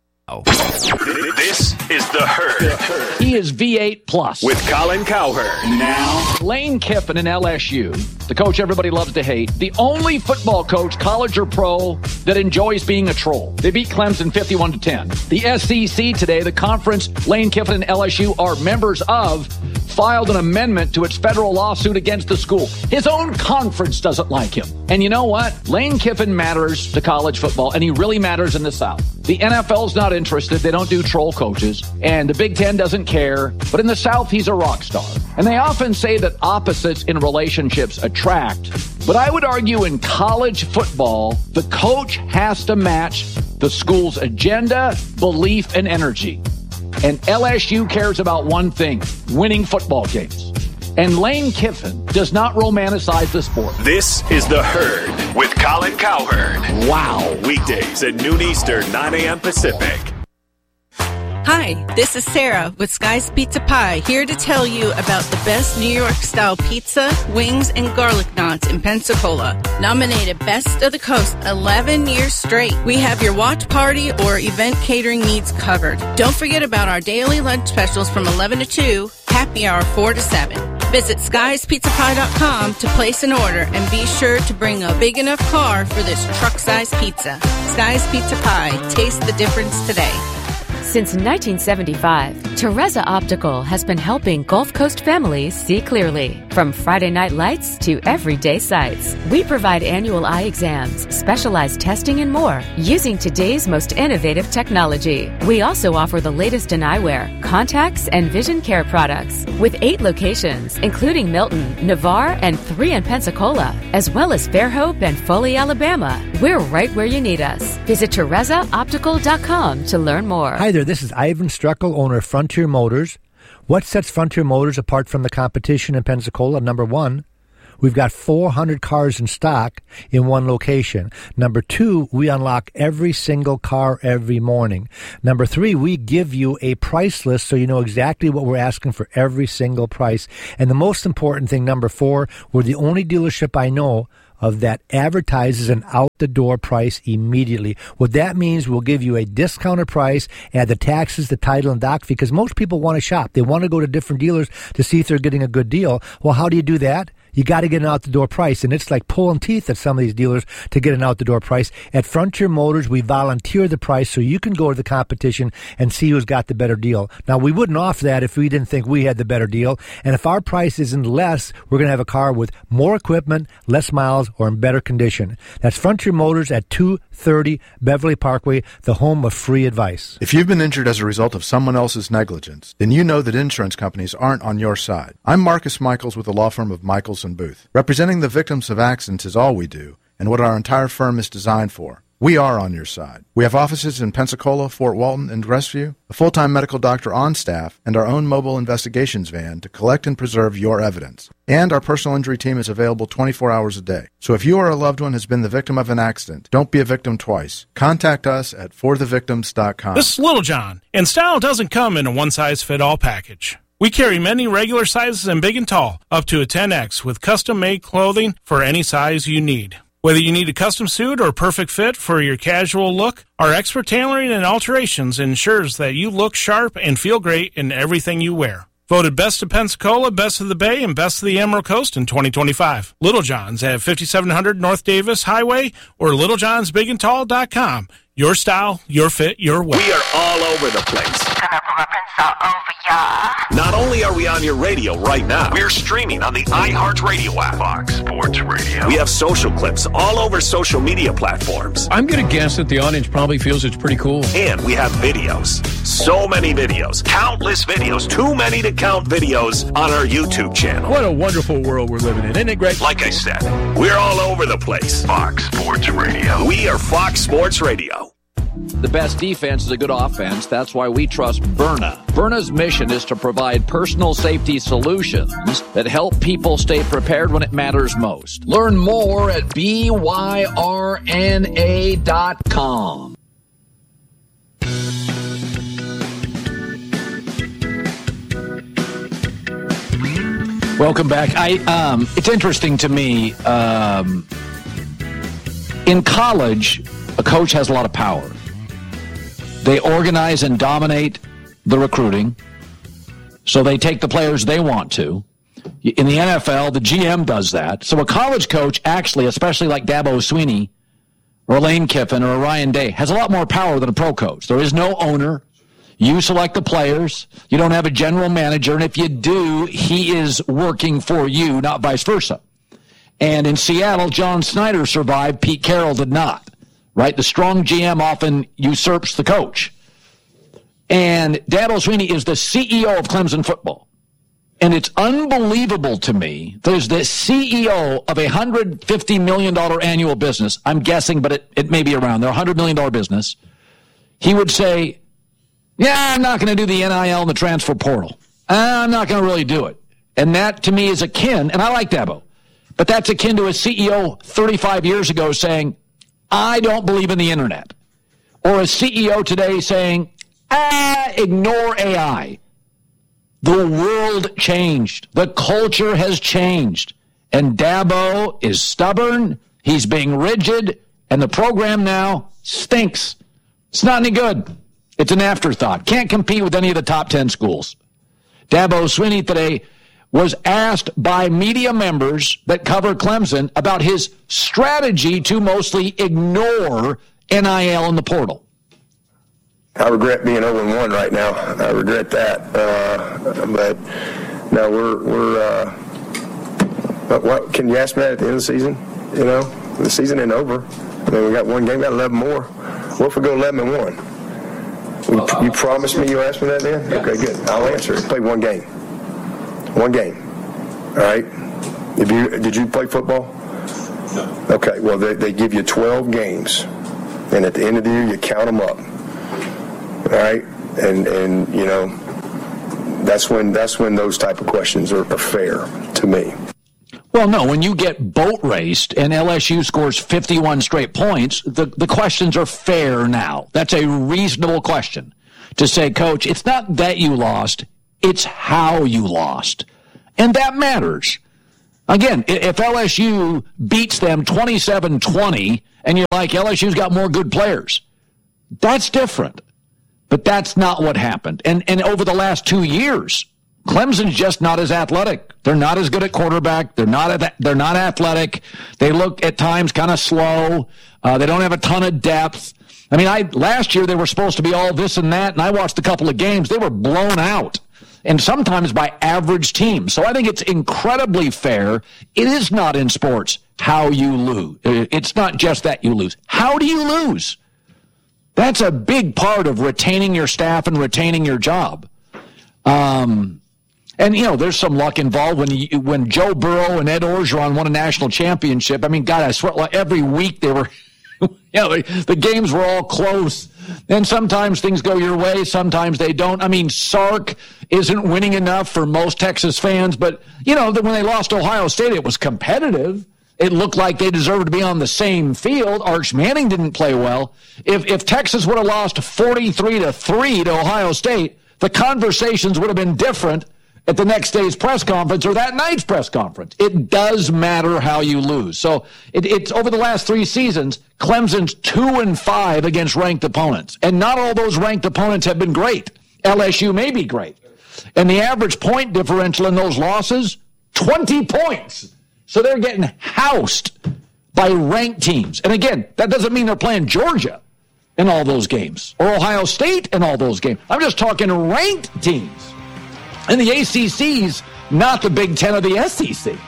This is The Herd. He is V eight plus. With Colin Cowherd. Now, Lane Kiffin in L S U, the coach everybody loves to hate, the only football coach, college or pro, that enjoys being a troll. They beat Clemson fifty-one to ten. The S E C today, the conference Lane Kiffin and L S U are members of, filed an amendment to its federal lawsuit against the school. His own conference doesn't like him. And you know what? Lane Kiffin matters to college football, and he really matters in the South. The N F L's not interested. They don't do troll coaches. And the Big Ten doesn't care. But in the South, he's a rock star. And they often say that opposites in relationships attract. But I would argue in college football, the coach has to match the school's agenda, belief, and energy. And L S U cares about one thing, winning football games. And Lane Kiffin does not romanticize the sport. This is The Herd with Colin Cowherd. Wow. Weekdays at noon Eastern, nine a.m. Pacific. Hi, this is Sarah with Sky's Pizza Pie, here to tell you about the best New York-style pizza, wings, and garlic knots in Pensacola. Nominated Best of the Coast eleven years straight. We have your watch party or event catering needs covered. Don't forget about our daily lunch specials from eleven to two, happy hour four to seven. Visit skies pizza pie dot com to place an order and be sure to bring a big enough car for this truck-sized pizza. Sky's Pizza Pie. Taste the difference today. Since nineteen seventy-five, Teresa Optical has been helping Gulf Coast families see clearly. From Friday night lights to everyday sights, we provide annual eye exams, specialized testing, and more using today's most innovative technology. We also offer the latest in eyewear, contacts, and vision care products with eight locations, including Milton, Navarre, and three in Pensacola, as well as Fairhope and Foley, Alabama. We're right where you need us. Visit Teresa Optical dot com to learn more. Hi there, this is Ivan Struckel, owner of Frontier Motors. What sets Frontier Motors apart from the competition in Pensacola? Number one, we've got four hundred cars in stock in one location. Number two, we unlock every single car every morning. Number three, we give you a price list so you know exactly what we're asking for every single price. And the most important thing, number four, we're the only dealership I know of that advertises an out-the-door price immediately. What that means, we'll give you a discounted price, add the taxes, the title, and doc fee, because most people want to shop. They want to go to different dealers to see if they're getting a good deal. Well, how do you do that? You got to get an out-the-door price, and it's like pulling teeth at some of these dealers to get an out-the-door price. At Frontier Motors, we volunteer the price so you can go to the competition and see who's got the better deal. Now, we wouldn't offer that if we didn't think we had the better deal, and if our price isn't less, we're going to have a car with more equipment, less miles, or in better condition. That's Frontier Motors at two thirty Beverly Parkway, the home of free advice. If you've been injured as a result of someone else's negligence, then you know that insurance companies aren't on your side. I'm Marcus Michaels with the law firm of Michaels and Booth. Representing the victims of accidents is all we do, and what our entire firm is designed for. We are on your side. We have offices in Pensacola, Fort Walton, and Crestview, a full-time medical doctor on staff, and our own mobile investigations van to collect and preserve your evidence. And our personal injury team is available twenty-four hours a day. So if you or a loved one has been the victim of an accident, don't be a victim twice. Contact us at for the victims dot com. This is Little John, and style doesn't come in a one-size-fit-all package. We carry many regular sizes and big and tall, up to a ten X, with custom-made clothing for any size you need. Whether you need a custom suit or perfect fit for your casual look, our expert tailoring and alterations ensures that you look sharp and feel great in everything you wear. Voted Best of Pensacola, Best of the Bay, and Best of the Emerald Coast in twenty twenty-five. Little John's at fifty-seven hundred North Davis Highway or little johns big and tall dot com. Your style, your fit, your way. We are all over the place. Not only are we on your radio right now, we're streaming on the iHeartRadio app. Fox Sports Radio. We have social clips all over social media platforms. I'm going to guess that the audience probably feels it's pretty cool. And we have videos. So many videos. Countless videos. Too many to count videos on our YouTube channel. What a wonderful world we're living in. Isn't it great? Like I said, we're all over the place. Fox Sports Radio. We are Fox Sports Radio. The best defense is a good offense. That's why we trust Byrna. Byrna's mission is to provide personal safety solutions that help people stay prepared when it matters most. Learn more at B Y R N A dot com. Welcome back. I um, it's interesting to me. Um, in college, a coach has a lot of power. They organize and dominate the recruiting, so they take the players they want to. In the N F L, the G M does that. So a college coach actually, especially like Dabo Swinney or Lane Kiffin or Ryan Day, has a lot more power than a pro coach. There is no owner. You select the players. You don't have a general manager, and if you do, he is working for you, not vice versa. And in Seattle, John Snyder survived. Pete Carroll did not. Right? The strong G M often usurps the coach. And Dabo Swinney is the C E O of Clemson football. And it's unbelievable to me. There's the C E O of a one hundred fifty million dollars annual business. I'm guessing, but it, it may be around there. one hundred million dollars business. He would say, yeah, I'm not going to do the N I L and the transfer portal. I'm not going to really do it. And that, to me, is akin, and I like Dabo, but that's akin to a C E O thirty-five years ago saying, I don't believe in the internet. Or a C E O today saying, ah, ignore A I. The world changed. The culture has changed. And Dabo is stubborn. He's being rigid. And the program now stinks. It's not any good. It's an afterthought. Can't compete with any of the top ten schools. Dabo Swinney today was asked by media members that cover Clemson about his strategy to mostly ignore N I L in the portal. I regret being oh and one right now. I regret that. Uh, but no, we're we're. Uh, but what can you ask me that at the end of the season? You know, the season ain't over. I mean, we got one game, we got eleven more. What if we go eleven and one? You, you promised me you'll ask me that then? Okay, good. I'll answer it. Play one game. One game. All right. If you did you play football? No. Okay. Well, they, they give you twelve games, and at the end of the year, you count them up. All right, and and you know, that's when that's when those type of questions are, are fair to me. Well, no, when you get boat raced and L S U scores fifty-one straight points, the, the questions are fair now. That's a reasonable question to say, Coach, it's not that you lost, it's how you lost. And that matters. Again, if L S U beats them twenty-seven twenty and you're like, L S U's got more good players, that's different. But that's not what happened. And and over the last two years, Clemson's just not as athletic. They're not as good at quarterback. They're not they're not athletic. They look at times kind of slow. Uh, they don't have a ton of depth. I mean, I last year they were supposed to be all this and that, and I watched a couple of games. They were blown out, and sometimes by average teams. So I think it's incredibly fair. It is not in sports how you lose. It's not just that you lose. How do you lose? That's a big part of retaining your staff and retaining your job. Um, and, you know, there's some luck involved when you, when Joe Burrow and Ed Orgeron won a national championship. I mean, God, I swear, like every week they were, you know, the, the games were all close. And sometimes things go your way, sometimes they don't. I mean, Sark isn't winning enough for most Texas fans, but, you know, when they lost Ohio State, it was competitive. It looked like they deserved to be on the same field. Arch Manning didn't play well. If if Texas would have lost forty-three to three to Ohio State, the conversations would have been different at the next day's press conference or that night's press conference. It does matter how you lose. So it, it's over the last three seasons, Clemson's two and five against ranked opponents. And not all those ranked opponents have been great. L S U may be great. And the average point differential in those losses, twenty points. So they're getting housed by ranked teams. And again, that doesn't mean they're playing Georgia in all those games or Ohio State in all those games. I'm just talking ranked teams. And the A C C's not the Big Ten or the S E C.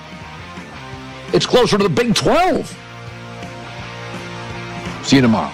It's closer to the Big twelve. See you tomorrow.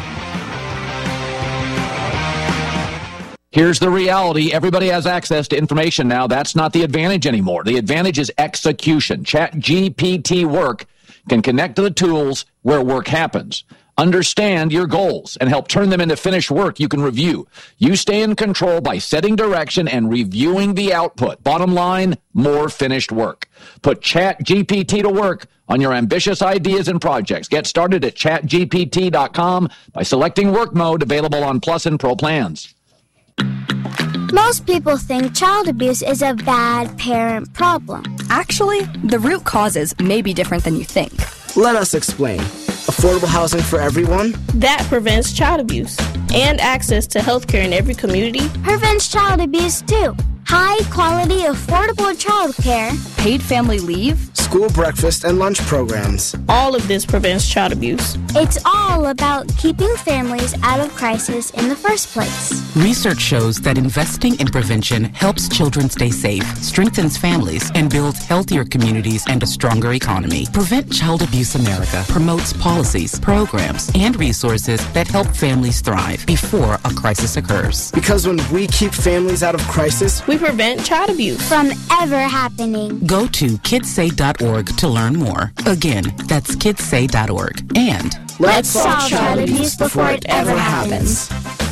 Here's the reality. Everybody has access to information now. That's not the advantage anymore. The advantage is execution. ChatGPT Work can connect to the tools where work happens. Understand your goals and help turn them into finished work you can review. You stay in control by setting direction and reviewing the output. Bottom line, more finished work. Put ChatGPT to work on your ambitious ideas and projects. Get started at chat G P T dot com by selecting work mode, available on Plus and Pro plans. Most people think child abuse is a bad parent problem. Actually, the root causes may be different than you think. Let us explain. Affordable housing for everyone? That prevents child abuse. And access to health care in every community prevents child abuse too. High quality, affordable child care. Paid family leave. School breakfast and lunch programs. All of this prevents child abuse. It's all about keeping families out of crisis in the first place. Research shows that investing in prevention helps children stay safe, strengthens families, and builds healthier communities and a stronger economy. Prevent Child Abuse America promotes policies, programs, and resources that help families thrive before a crisis occurs. Because when we keep families out of crisis, we prevent child abuse from ever happening. Go to kids say dot org to learn more. Again, that's kids say dot org. And let's solve child abuse before it ever happens.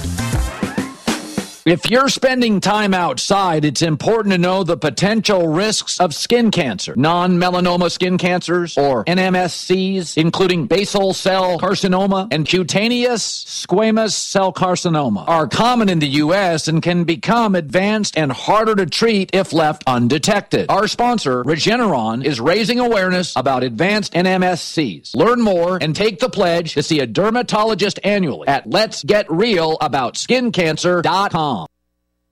If you're spending time outside, it's important to know the potential risks of skin cancer. Non-melanoma skin cancers, or N M S Cs, including basal cell carcinoma and cutaneous squamous cell carcinoma, are common in the U S and can become advanced and harder to treat if left undetected. Our sponsor, Regeneron, is raising awareness about advanced N M S Cs. Learn more and take the pledge to see a dermatologist annually at lets get real about skin cancer dot com.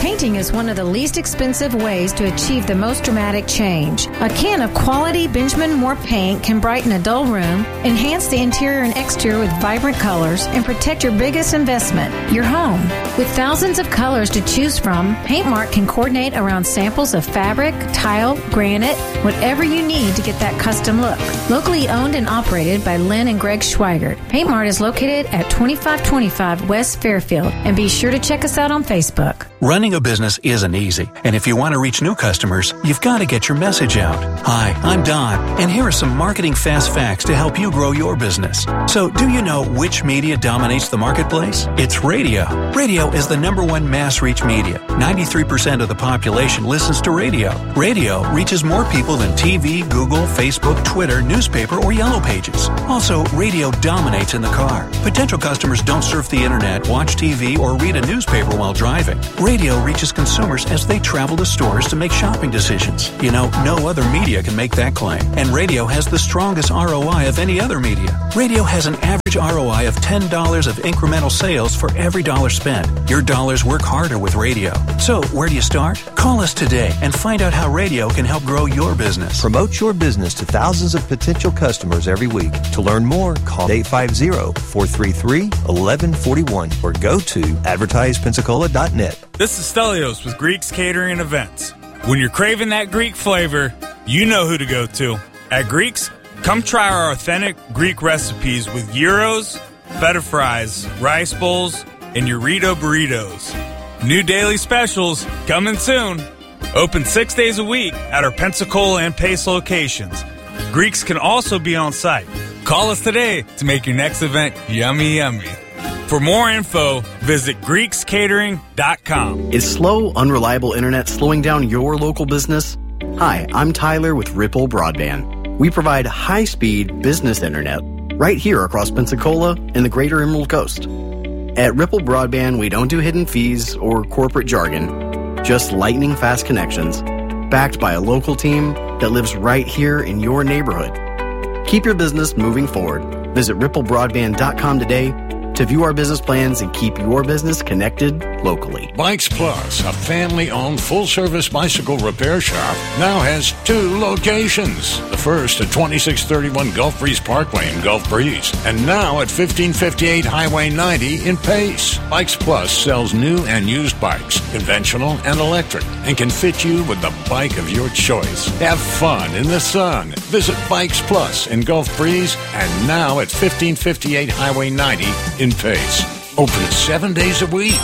Painting is one of the least expensive ways to achieve the most dramatic change. A can of quality Benjamin Moore paint can brighten a dull room, enhance the interior and exterior with vibrant colors, and protect your biggest investment, your home. With thousands of colors to choose from, PaintMart can coordinate around samples of fabric, tile, granite, whatever you need to get that custom look. Locally owned and operated by Lynn and Greg Schweigert, PaintMart is located at twenty-five twenty-five West Fairfield, and be sure to check us out on Facebook. Running a business isn't easy, and if you want to reach new customers, you've got to get your message out. Hi, I'm Don, and here are some marketing fast facts to help you grow your business. So, do you know which media dominates the marketplace? It's radio. Radio is the number one mass reach media. ninety-three percent of the population listens to radio. Radio reaches more people than T V, Google, Facebook, Twitter, newspaper, or Yellow Pages. Also, radio dominates in the car. Potential customers don't surf the internet, watch T V, or read a newspaper while driving. Radio reaches consumers as they travel to stores to make shopping decisions. You know, no other media can make that claim. And radio has the strongest R O I of any other media. Radio has an average R O I of ten dollars of incremental sales for every dollar spent. Your dollars work harder with radio. So, where do you start? Call us today and find out how radio can help grow your business. Promote your business to thousands of potential customers every week. To learn more, call eight five zero, four three three, one one four one or go to advertise pensacola dot net. This is Stelios with Greeks Catering Events. When you're craving that Greek flavor, you know who to go to. At Greeks, come try our authentic Greek recipes with gyros, feta fries, rice bowls, and Eurito burritos. New daily specials coming soon. Open six days a week at our Pensacola and Pace locations. Greeks can also be on site. Call us today to make your next event yummy, yummy. For more info, visit Greeks Catering dot com. Is slow, unreliable internet slowing down your local business? Hi, I'm Tyler with Ripple Broadband. We provide high-speed business internet right here across Pensacola and the greater Emerald Coast. At Ripple Broadband, we don't do hidden fees or corporate jargon, just lightning-fast connections, backed by a local team that lives right here in your neighborhood. Keep your business moving forward. Visit Ripple Broadband dot com today to view our business plans and keep your business connected locally. Bikes Plus, a family-owned full-service bicycle repair shop, now has two locations. The first at twenty-six thirty-one Gulf Breeze Parkway in Gulf Breeze, and now at fifteen fifty-eight Highway ninety in Pace. Bikes Plus sells new and used bikes, conventional and electric, and can fit you with the bike of your choice. Have fun in the sun. Visit Bikes Plus in Gulf Breeze, and now at fifteen fifty-eight Highway ninety in Pace. Open seven days a week.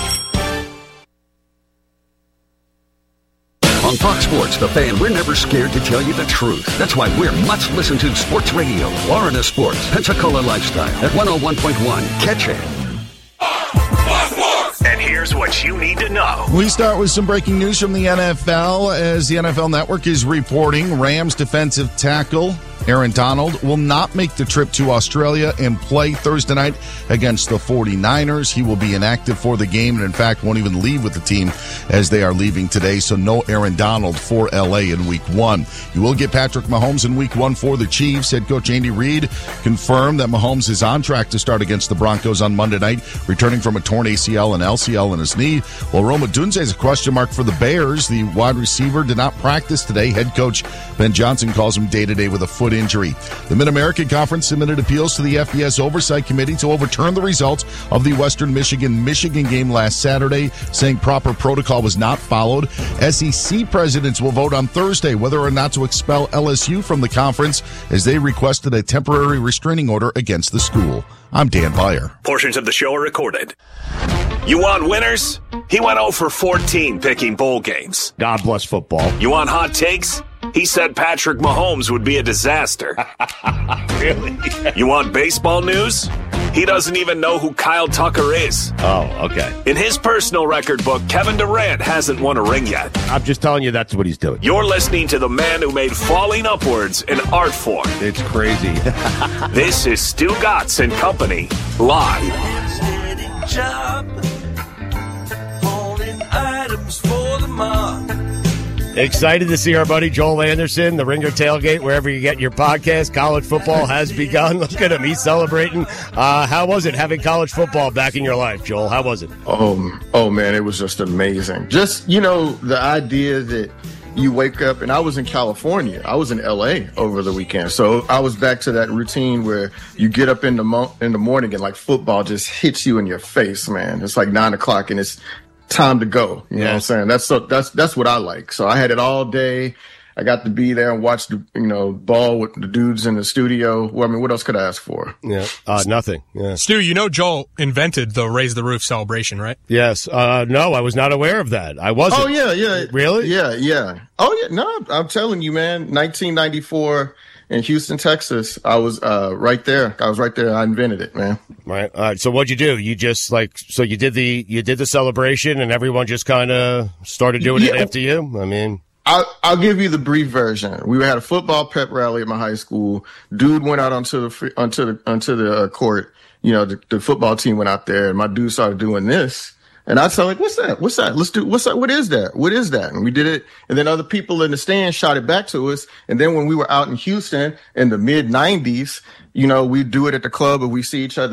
On Fox Sports, The Fan, we're never scared to tell you the truth. That's why we're much listened to sports radio. Florida Sports, Pensacola Lifestyle at one oh one point one. Catch it. And here's what you need to know. We start with some breaking news from the N F L as the N F L Network is reporting Rams defensive tackle Aaron Donald will not make the trip to Australia and play Thursday night against the forty-niners. He will be inactive for the game and, in fact, won't even leave with the team as they are leaving today. So no Aaron Donald for L A in week one. You will get Patrick Mahomes in week one for the Chiefs. Head coach Andy Reid confirmed that Mahomes is on track to start against the Broncos on Monday night, returning from a torn A C L and L C L in his knee. While Rome Odunze is a question mark for the Bears, the wide receiver did not practice today. Head coach Ben Johnson calls him day-to-day with a foot injury. The Mid-American Conference submitted appeals to the F B S Oversight Committee to overturn the results of the Western Michigan-Michigan game last Saturday, saying proper protocol was not followed. S E C presidents will vote on Thursday whether or not to expel L S U from the conference as they requested a temporary restraining order against the school. I'm Dan Beyer. Portions of the show are recorded. You want winners? He went oh for fourteen picking bowl games. God bless football. You want hot takes? He said Patrick Mahomes would be a disaster. Really? You want baseball news? He doesn't even know who Kyle Tucker is. Oh, okay. In his personal record book, Kevin Durant hasn't won a ring yet. I'm just telling you that's what he's doing. You're listening to the man who made falling upwards an art form. It's crazy. This is Stu Gatz and Company, live. Job, holding items for the mark. Excited to see our buddy Joel Anderson, the Ringer Tailgate, wherever you get your podcast. College football has begun. Look at him. He's celebrating. Uh, how was it having college football back in your life, Joel? How was it? Oh, oh man, it was just amazing. Just, you know, the idea that you wake up, and I was in California. I was in L A over the weekend. So I was back to that routine where you get up in the mo- in the morning and like football just hits you in your face, man. It's like nine o'clock and it's time to go. You yeah. know what I'm saying? That's so, that's that's what I like. So I had it all day. I got to be there and watch the, you know, ball with the dudes in the studio. Well, I mean, what else could I ask for? Yeah, uh, nothing. Yeah. Stu, you know Joel invented the Raise the Roof celebration, right? Yes. Uh, no, I was not aware of that. I wasn't. Oh, yeah, yeah. Really? Yeah, yeah. Oh, yeah. No, I'm telling you, man, nineteen ninety-four in Houston, Texas, I was uh, right there. I was right there. I invented it, man. Right. All right. So what'd you do? You just like, so you did the, you did the celebration and everyone just kind of started doing yeah. it after you? I mean... I'll, I'll give you the brief version. We had a football pep rally at my high school. Dude went out onto the onto the onto the uh, court. You know, the, the football team went out there, and my dude started doing this. And I said, like, what's that? What's that? Let's do. What's that? What is that? What is that? And we did it. And then other people in the stand shot it back to us. And then when we were out in Houston in the mid nineties, you know, we do it at the club, and we see each other.